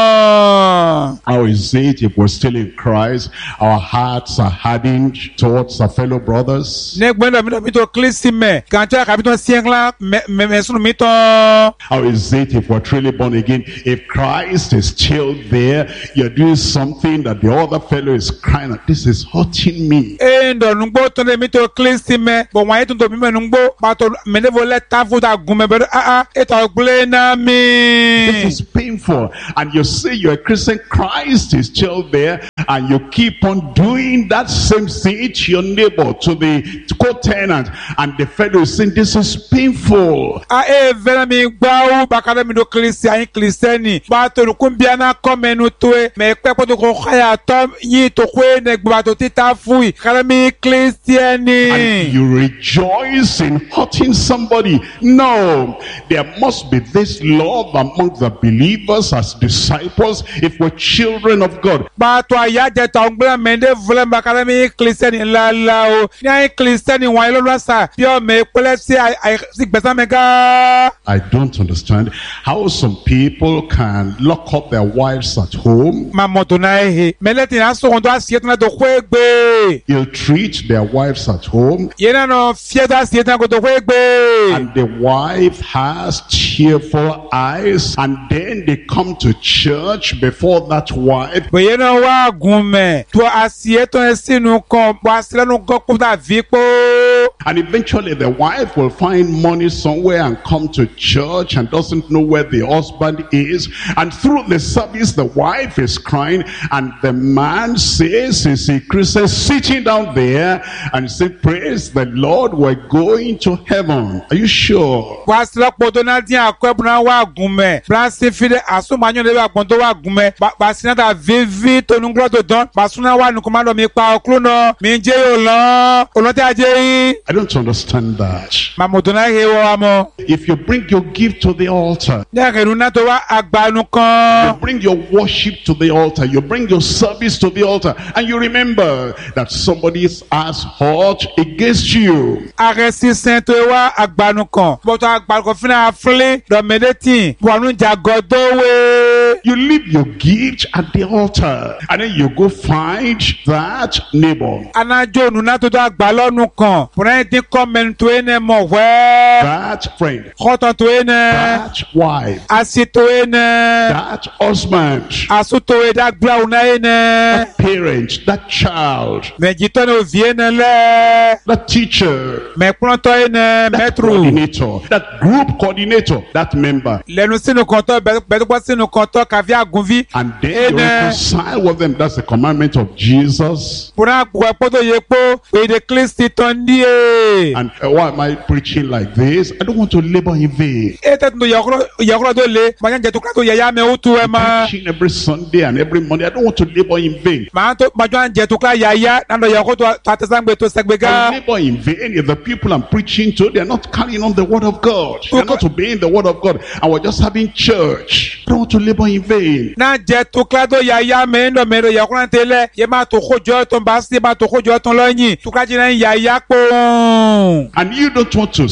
kan. How is it if we're still in Christ, our hearts are hardened towards our fellow brothers? Ne gbendo mi do mi to klisi me kan cha ka bi to siengla me me sunu mi to. How is it if we're truly born again? If Christ is still there, you're doing something that the other fellow is crying out, this is hurting me. E ndo nungbo to le mi to klisi me bo wan to mi me nungbo ba to me ne vo le ta fu da gun me be ah ah e to gle na mi. This is painful, and you say you're a Christian, Christ is still there, and you keep on doing that same thing to your neighbor, to the co-tenant, and the fellow is saying this is painful. Ah e vera mi gba u bakara mi do Christian Christiani ba to kun bia na komenu to e me pe ko to ko khaya to yi to ko ne gba to tita fui kala mi Christiani. And you rejoice in hurting somebody. No, there must be this love among the believers as disciples if we're children of God. Ba to aya je to ngba mende vle bakara mi Christiani la la o ni ai Christiani wa lo lo sa pio me pele si ai si gbesa mega. I don't understand how some people can lock up their wives at home. Ma modona he meleti na so ndo asiet na do kwegbe. You'll treat their wives at home. Yena no fieda asiet na go do kwegbe. And the wife has tearful eyes, and then they come to church before that wife. But yena wa gume to asiet na sinu kon ba sila no go ko da vipo. And eventually the wife will find money somewhere and come to church and doesn't know where the husband is. And through the service, the wife is crying, and the man says, is a Christian, sitting down there and say, praise the Lord, we're going to heaven. Are you sure? Pastor Podona dia akwebuna wa gume. Brasi fide asumanyo lebe akponto wa gume. Basina da vivi to nungro to don. Basuna wa nukumando mi pa okluno. Mi nje yo lo. Olote aje. I don't understand that. Ma modona he wo amo. If you bring your gift to the altar, Ya keruna to wa agbanu kan. you bring your worship to the altar, you bring your service to the altar, and you remember that somebody has hurt against you. Aresi sento wa agbanu kan. But agbanu kan fina afle do medeti. Wanu jagodowe. You leave your gift at the altar, and then you go find that neighbor, Anajo nuna to do agbalonu kan. Puna ti komen to ene mo we. that friend, Khoto to ene. that wife, Asito ene. that husband, Asuto e da gba una ene. that parent, that child, Me jito no viene le. that teacher, Me pronto ene that metru. coordinator, that group coordinator, that member. Lenu sinu konto bedu kwa sinu konto kavi agunvi. And then you reconcile with them. That's the commandment of Jesus. Puna kwa poto yepo we de Christi tondie. And uh, why am I preaching like this? I don't want to labor in vain. Ete no yakro yakro do le. Manya jetu klato yaya me utu ema. Preaching every Sunday and every Monday. I don't want to labor in vain. Ma to majuan jetu kla yaya nando yakro to tatesangbe to I segbega. labor in vain if the people I'm preaching to, they're not carrying on the word of God. They're not obeying the word of God. And we're just having church. I don't want to labor in vain. Na jetu klato yaya me ndo me do yakro tele. Ye ma to khojo to basi ma to khojo to loyin. Tu klaji na yaya po. And you don't want to serve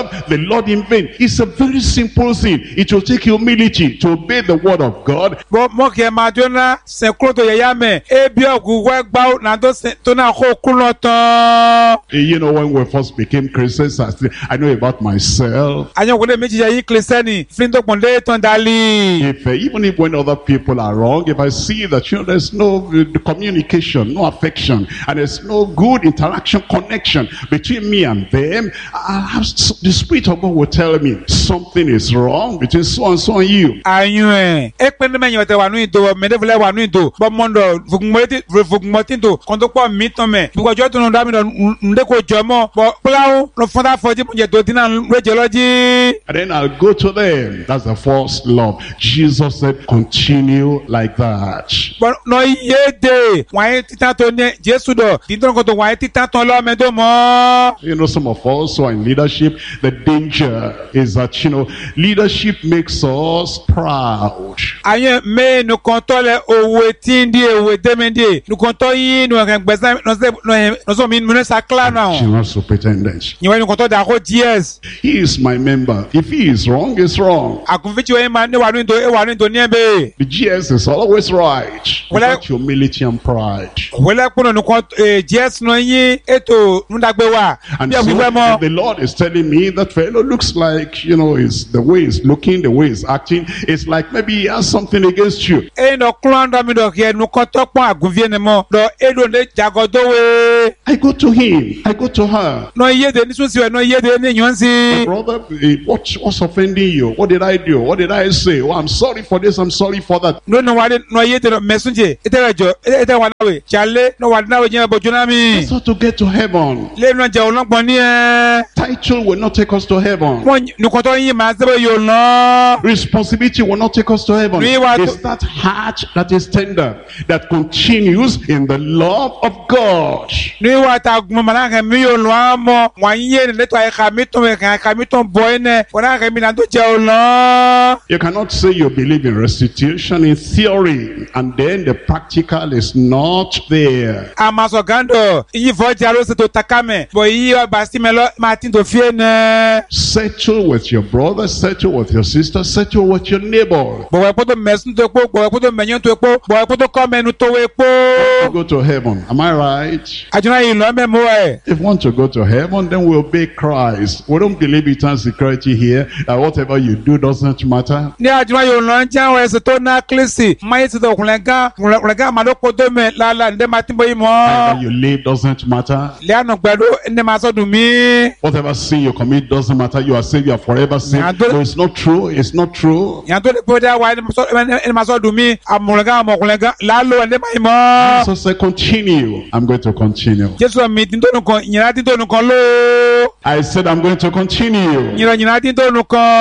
serve the Lord in vain. It's a very simple thing. It will take humility to obey the word of God. Bo mo ke ma jona se kuro to yaya me e bi ogu we gba na to se to na ko kulo tan. You know, when we first became Christians, I, still, I know about myself. Ayo ko le meji ya yi Christiani fin to pon le ton dali. If uh, even if when other people are wrong, if I see that, you know, there's no uh, communication, no affection, and there's no good interaction, connection between me and them, I have, the Spirit of God will tell me something is wrong between so and so and you. Ayo eh e pe me yin te wa nu ido me de vle wa nu ido bo mondo fugmoti fugmoti do kon to po mi ton me bi ojo to no da mi do nde ko jomo bo plawo no fonda foji mo je do dina radiology. And then I'll go to them. That's the first love. Jesus said, continue like that. But no ye de why tita to ne Jesus do didn't go to why tita to lo me do mo. You know, some of us who are in leadership, the danger is that, you know, leadership makes us proud. Aye me no kontole owe tindi owe demende no konto yin no ren gbesa no se no so mi no sa clan now. General superintendent. You want to konto da ko yes. He is my member. If he is wrong, he's wrong. Akunfichi we man ne wa nu do e wa nu do ni be. The G S is always right. Without humility and pride. Wele kuno no konto G S no yin eto ndagbe wa. And so the Lord is telling me that fellow looks like, you know, is the way he's looking, the way he's acting, it's like maybe he has something against you. E no klanda mi do ke no konto pon agunvie ne mo do e do le jagodo we. I go to him, I go to her. No ye de ni so si no ye de ni yon si. Brother, what what's offending you? What did I do? What did I say? Oh, I'm sorry for this, I'm sorry for that. No no wa no ye de mesunje. Ite rejo, ite wa na we. Chale no wa na we jen bojuna mi. That's how to get to heaven. Le no je olongbon ni e. Title will not take us to heaven. Won no konto yin ma se yo lo. Responsibility will not take us to heaven. It's that heart that is tender, that continues in the love of God. Ni wa ta gun ma na ke mi yo lo amo. Wa yin le to e ka mi to e ka mi to boy ne. Wona ke mi na to je o lo. You cannot say you believe in restitution in theory and then the practical is not there. Amaso gando yi fo jaro se to takame. Bo yi o ba si me lo ma tin to fie ne. Settle with your brother, settle with your sister, settle with your neighbor. Bo we poto mesun to po, bo we poto menyon to po, bo we poto come nu to we po. Go to heaven. Am I right? Ajuna yi lo me mo e. If we want to go to heaven, then we'll obey Christ. We don't believe eternal security here. That whatever you do doesn't matter. Ni ajuna yi lo njan we se to na klisi. Mai se to kunlega, kunlega ma do podo me la la nde ma timbo yi mo. Whatever you live doesn't matter. Le anu gbedu nde ma so dun mi. Whatever sin you commit doesn't matter. You are saved, you are forever saved. No, it's not true. It's not true. Yan to le poda wa nde ma so dun mi. Amulega mo kunlega la lo nde ma yi mo. So say continue. I'm going to continue. Jesus mi tin to nu kon, nyina tin to nu kon lo. I said I'm going to continue. Nyina nyina tin to nu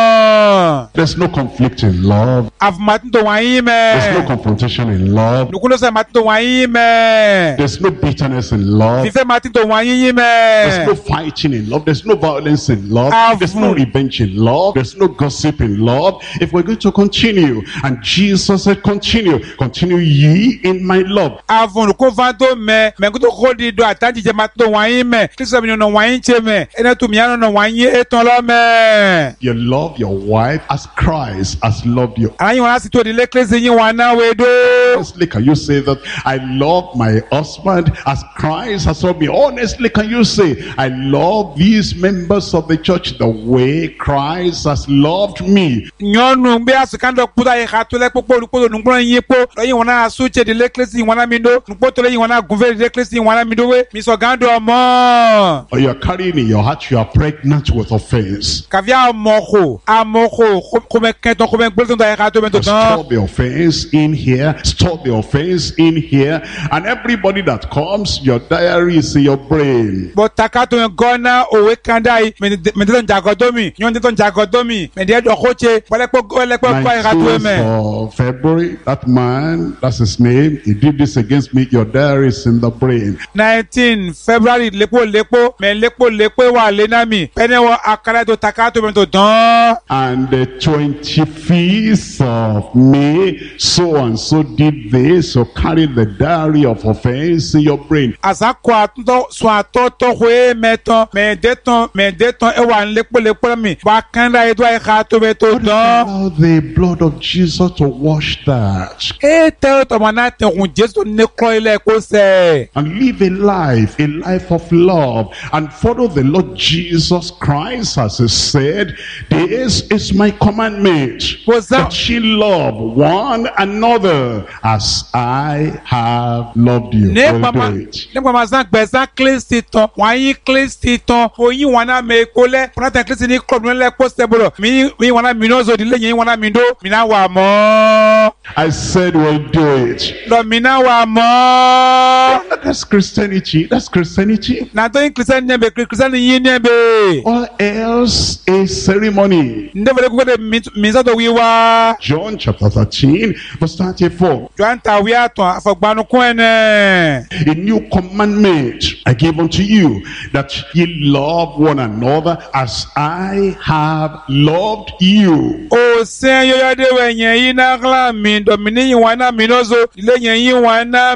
kon. There's no conflict in love. Av matin to wa yi me. There's no confrontation in love. Nukulo se matin to wa yi me. There's no bitterness in love. Fife matin to wa yi me. There's no fighting in love. There's no violence in love. Av There's no revenge in love. There's no gossip in love. If we're going to continue, and Jesus said continue, continue ye in my love. Avon ko vanto me, me ko to ko di do atanji je matin to wa yi me. Kristo mi no wa yi che me. Ene to mi ano no wa yi eton lo me. You love your wife as Christ has loved you. Ayin wa si to di le klese yin wa na we do. Honestly, can you say that I love my husband as Christ has loved me? Honestly, can you say I love these members of the church the way Christ has loved me? Nyonu mbe asukando puta ye khatule popo lupo nungro yin po. Lo yin wa na asuche di le klese yin wa na mi do. Nupo to le yin wa na gunve di le klese yin wa na mi do we. Mi so gando mo. Or you are carrying in your heart, you are pregnant with offense. Kavia amoko, amoko, kome kento kome gbelton da ye khato men to tan. Stop the offense in here. Stop the offense in here. And everybody that comes, your diary is in your brain. But takato ngona owe kandai me me don jagodomi, nyon don jagodomi, me de do khoche, wale po wale po ko khato me. For February, that man, that's his name, he did this against me. Your diary is in the brain. nineteen February lepo lepo, me lepo lepo wa lenami pene wo akara to takato bento don. And the twenty-fifth of May, so and so did this, so carry the diary of offense in your brain. Azakwa to so atoto we meton me deton me deton e wa nlepo lepo mi wa kanda edo ai ka to beto don. Allow the blood of Jesus to wash that. E te to manate un Jesu ne kro ile ko se. And live a life, a life of love, and follow the Lord Jesus Christ as he said, this is my commandment, that ye love one another as I have loved you. Ne mama ne mama zan gbesa Kristi ton wan yi Kristi ton oyin wana me ko le prata Kristi ni kro le ko se bolo mi mi wana mi no zo di le yin wana mi do mi na wa mo. I said we'll do it. Lo mi na wa mo. That's Christianity. That's Christianity. Na to in Christian ne be Christian yin ne be. All else is ceremony. Ndevele ko de mi za do wi wa. John chapter thirteen verse thirty-four. John ta wi aton afogbanu ko ene. A new commandment I give unto you, that ye love one another as I have loved you. O se yo yo de we yen yi na gla mi do mi ni wana mi nozo le yen yi wana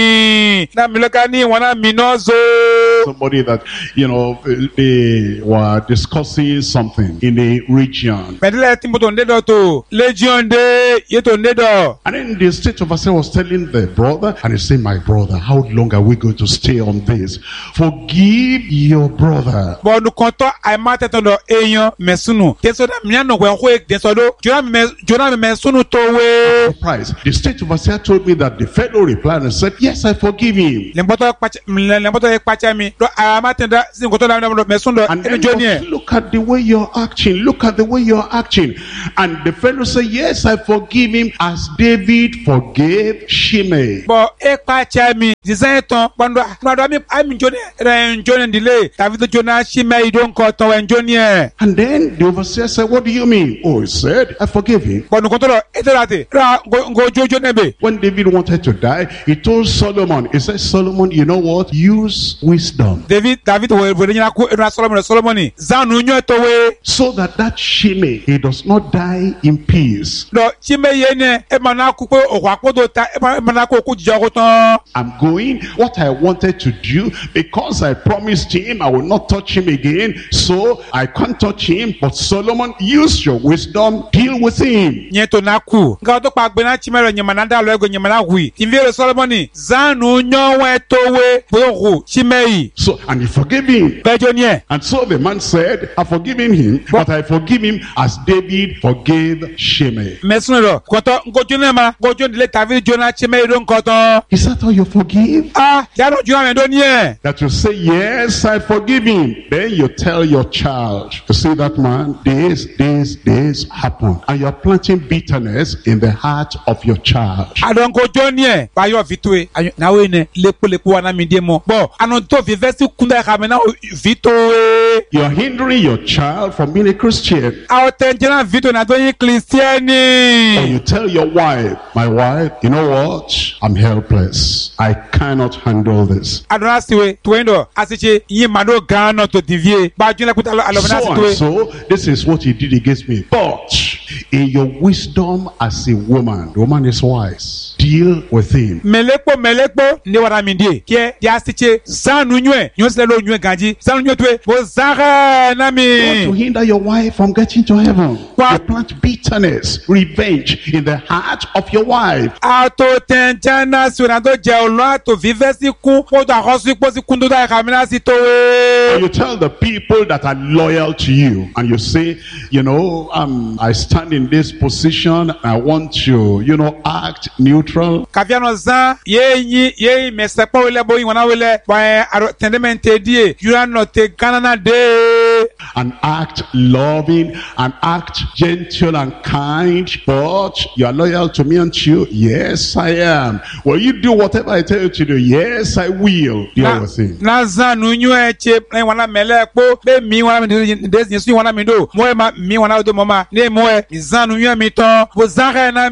mi na mi lo ka ni wana mi nozo. Somebody that, you know, they were discussing something in a region. Pedle timboto ndedo to legion de yeto ndedo. And then the state officer was telling the brother, and he said, my brother, how long are we going to stay on this? Forgive your brother. Bon nous comptons à mater ton eyan mesunu. Teso da mi no gwen ko ek deso do. Jona me jona me mesunu to we. Surprise. The state officer told me that the fellow replied and said, yes, I forgive him. Lemboto pacha lemboto ek pacha mi. Do a mater da sin ko to da mesunu and e joni. Look at the way you're acting. Look at the way you're acting. And the fellow said, yes, I forgive him as David forgave Shimei. Bo ek pacha mi design ton bando bando mi am joni re joni delay. David jona Shimei don ko to en joni. And then the overseer said, what do you mean? Oh, he said, I forgive him. Bon nous comptons eterate. Ra go jojo nebe. When David wanted to die, he told Solomon, he said, Solomon, you know what? Use wisdom. David David we we nyina ko na Solomon Solomon zanu nyo to we. So that that Shimei, he does not die in peace. Do Shimei ye ne e mana ku ko o kwa do ta e mana ko ku jijo ko ton. I'm going what I wanted to do because I promised him I will not touch him again. So I can't touch him. But Solomon, use your wisdom, deal with him. Nyeto na ku. Nga to pa gbe na chimero nyama da lo ego nyama na hui. Invere Solomon zanu nyo we to we bo Shimei. So and he forgave him. Bejonye. And so the man said, I've forgiven him, but I forgive him as David forgave Shimei. Mesuno ko to ngo jone ma go jone le David jona Shimei don ko to. Is that how you forgive? Ah, ya no jona me don ye. That you say, yes, I forgive him. Then you tell your child to see that man, this, this, this happened. And you're planting bitterness in the heart of your child. I don't go jone ye. Ba yo vitwe. Na we ne lepo lepo wana mi demo. Bo, anon to vi vesti kunda ka me na vitwe. You're hindering your child from being a Christian. Or you tell your wife, my wife, you know what? I'm helpless. I cannot handle this. So and so, this is what he did against me. But in your wisdom as a woman, the woman is wise. Deal with him. Melekpo melekpo ne wara mindie. Ke dia siche zanu nywe, nyosle lo nywe ganji. Zanu nywe twe bo zara na mi. To hinder your wife from getting to heaven. You plant bitterness, revenge in the heart of your wife. Ato tenjana surando jeolo to vivesi ku po da hosu po si kundu da kamina si to we. You tell the people that are loyal to you and you say, you know, um I stand in this position, I want to, you know, act neutral. Kaviano za ye yi ye mesepo wele bo yi wana wele ba aro tendemente die you are not te kanana de. and act loving and act gentle and kind, but you are loyal to me, aren't you? Yes, I am. Will you do whatever I tell you to do? Yes, I will. Deal with him. Naza nunyu eche wana mele po be mi wana mi des yesu wana mi do mo ma mi wana do mama ne mo e zan nunyu mi ton bo zare na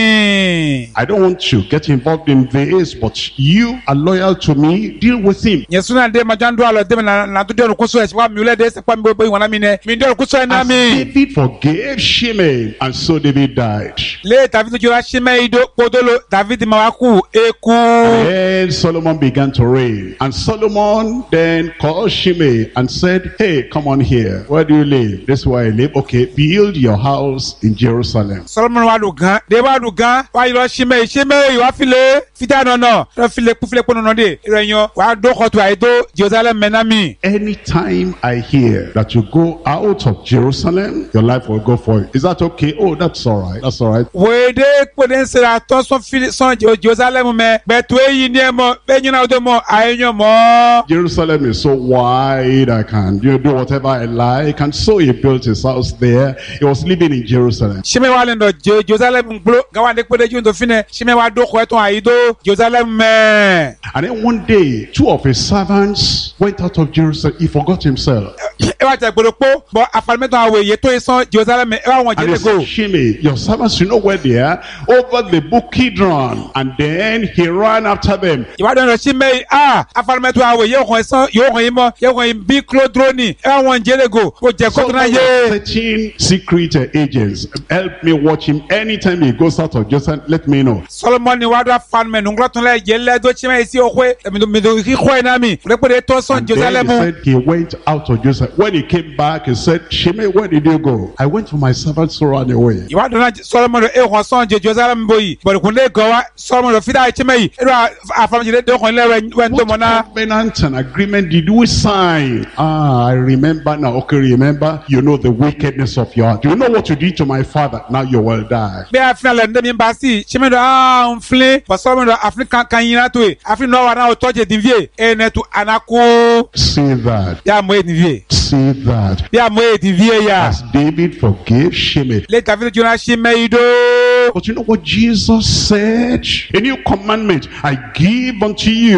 mi. I don't want to get involved in this, but you are loyal to me. Deal with him. Yesu na de majando alo de na na do de ko so e wa mi ule de se pa mi bo wana mi ne mi de ko so na mi. David forgave Shimei, and so David died. Le David jo Shimei do podolo David mawaku eku. And Solomon began to reign, and Solomon then called Shimei and said, hey, come on here. Where do you live? This is where I live. Okay, build your house in Jerusalem. Solomon wa lugan de wa lugan wa ilo Shimei Shimei wa file fita no no do file ku file pono no de irenyo wa do ko to aido Jerusalem menami. Anytime I hear that you go out of Jerusalem, your life will go for it. Is that okay? Oh, that's all right. That's all right. We de poden sera to so file son Jerusalem me beto yi ni mo be nyina do mo ayenyo mo. Jerusalem is so wide, I can you know, do whatever I like. And so he built his house there. He was living in Jerusalem. Shime wa le ndo Jerusalem nglo gawa de pode ju ndo fine shime wa do ko eton aido Jerusalem me. And then one day, two of his servants went out of Jerusalem. He forgot himself. E wa te gboro po bo afalmeto awe ye to ison Jerusalem e wa won je And he le go. said, Shimei, your servants, you know where they are? Over the brook Kidron. And then he ran after them. Iwa do Shime ah afalmeto awe ye ko ison yo ko imo ye ko bi clodroni e wa won je le go o je ko na ye. thirteen secret uh, agents. Help me watch him. Anytime he goes out of Jerusalem, let me know. Solomon ni wa do fan me nglo tun le je le do Shime si o kwe mi do mi do ki kwe na mi le pode to son And then Jerusalem. he said he went out of Jerusalem. When he came back, he said, Shimei, where did you go? I went for my servants to run away. Iwa do na Solomon e ko son Jerusalem boyi bo kun le go wa Solomon do fida Shime e do afam je de ko le wen to mo na. What covenant and agreement did we sign? Ah, I remember now. Okay, remember, you know the wickedness of your heart. You know what you did to my father. Now you will die. Be afin le ndemi mbasi Shime do ah unfle bo Solomon do African kan yin ato e afin no wa na o toje divie e ne tu anako. See that. Ya mo e divie. See that. Ya mo e divie ya. As David forgave Shimei. Le David jo na Shime do. But you know what Jesus said? A new commandment I give unto you,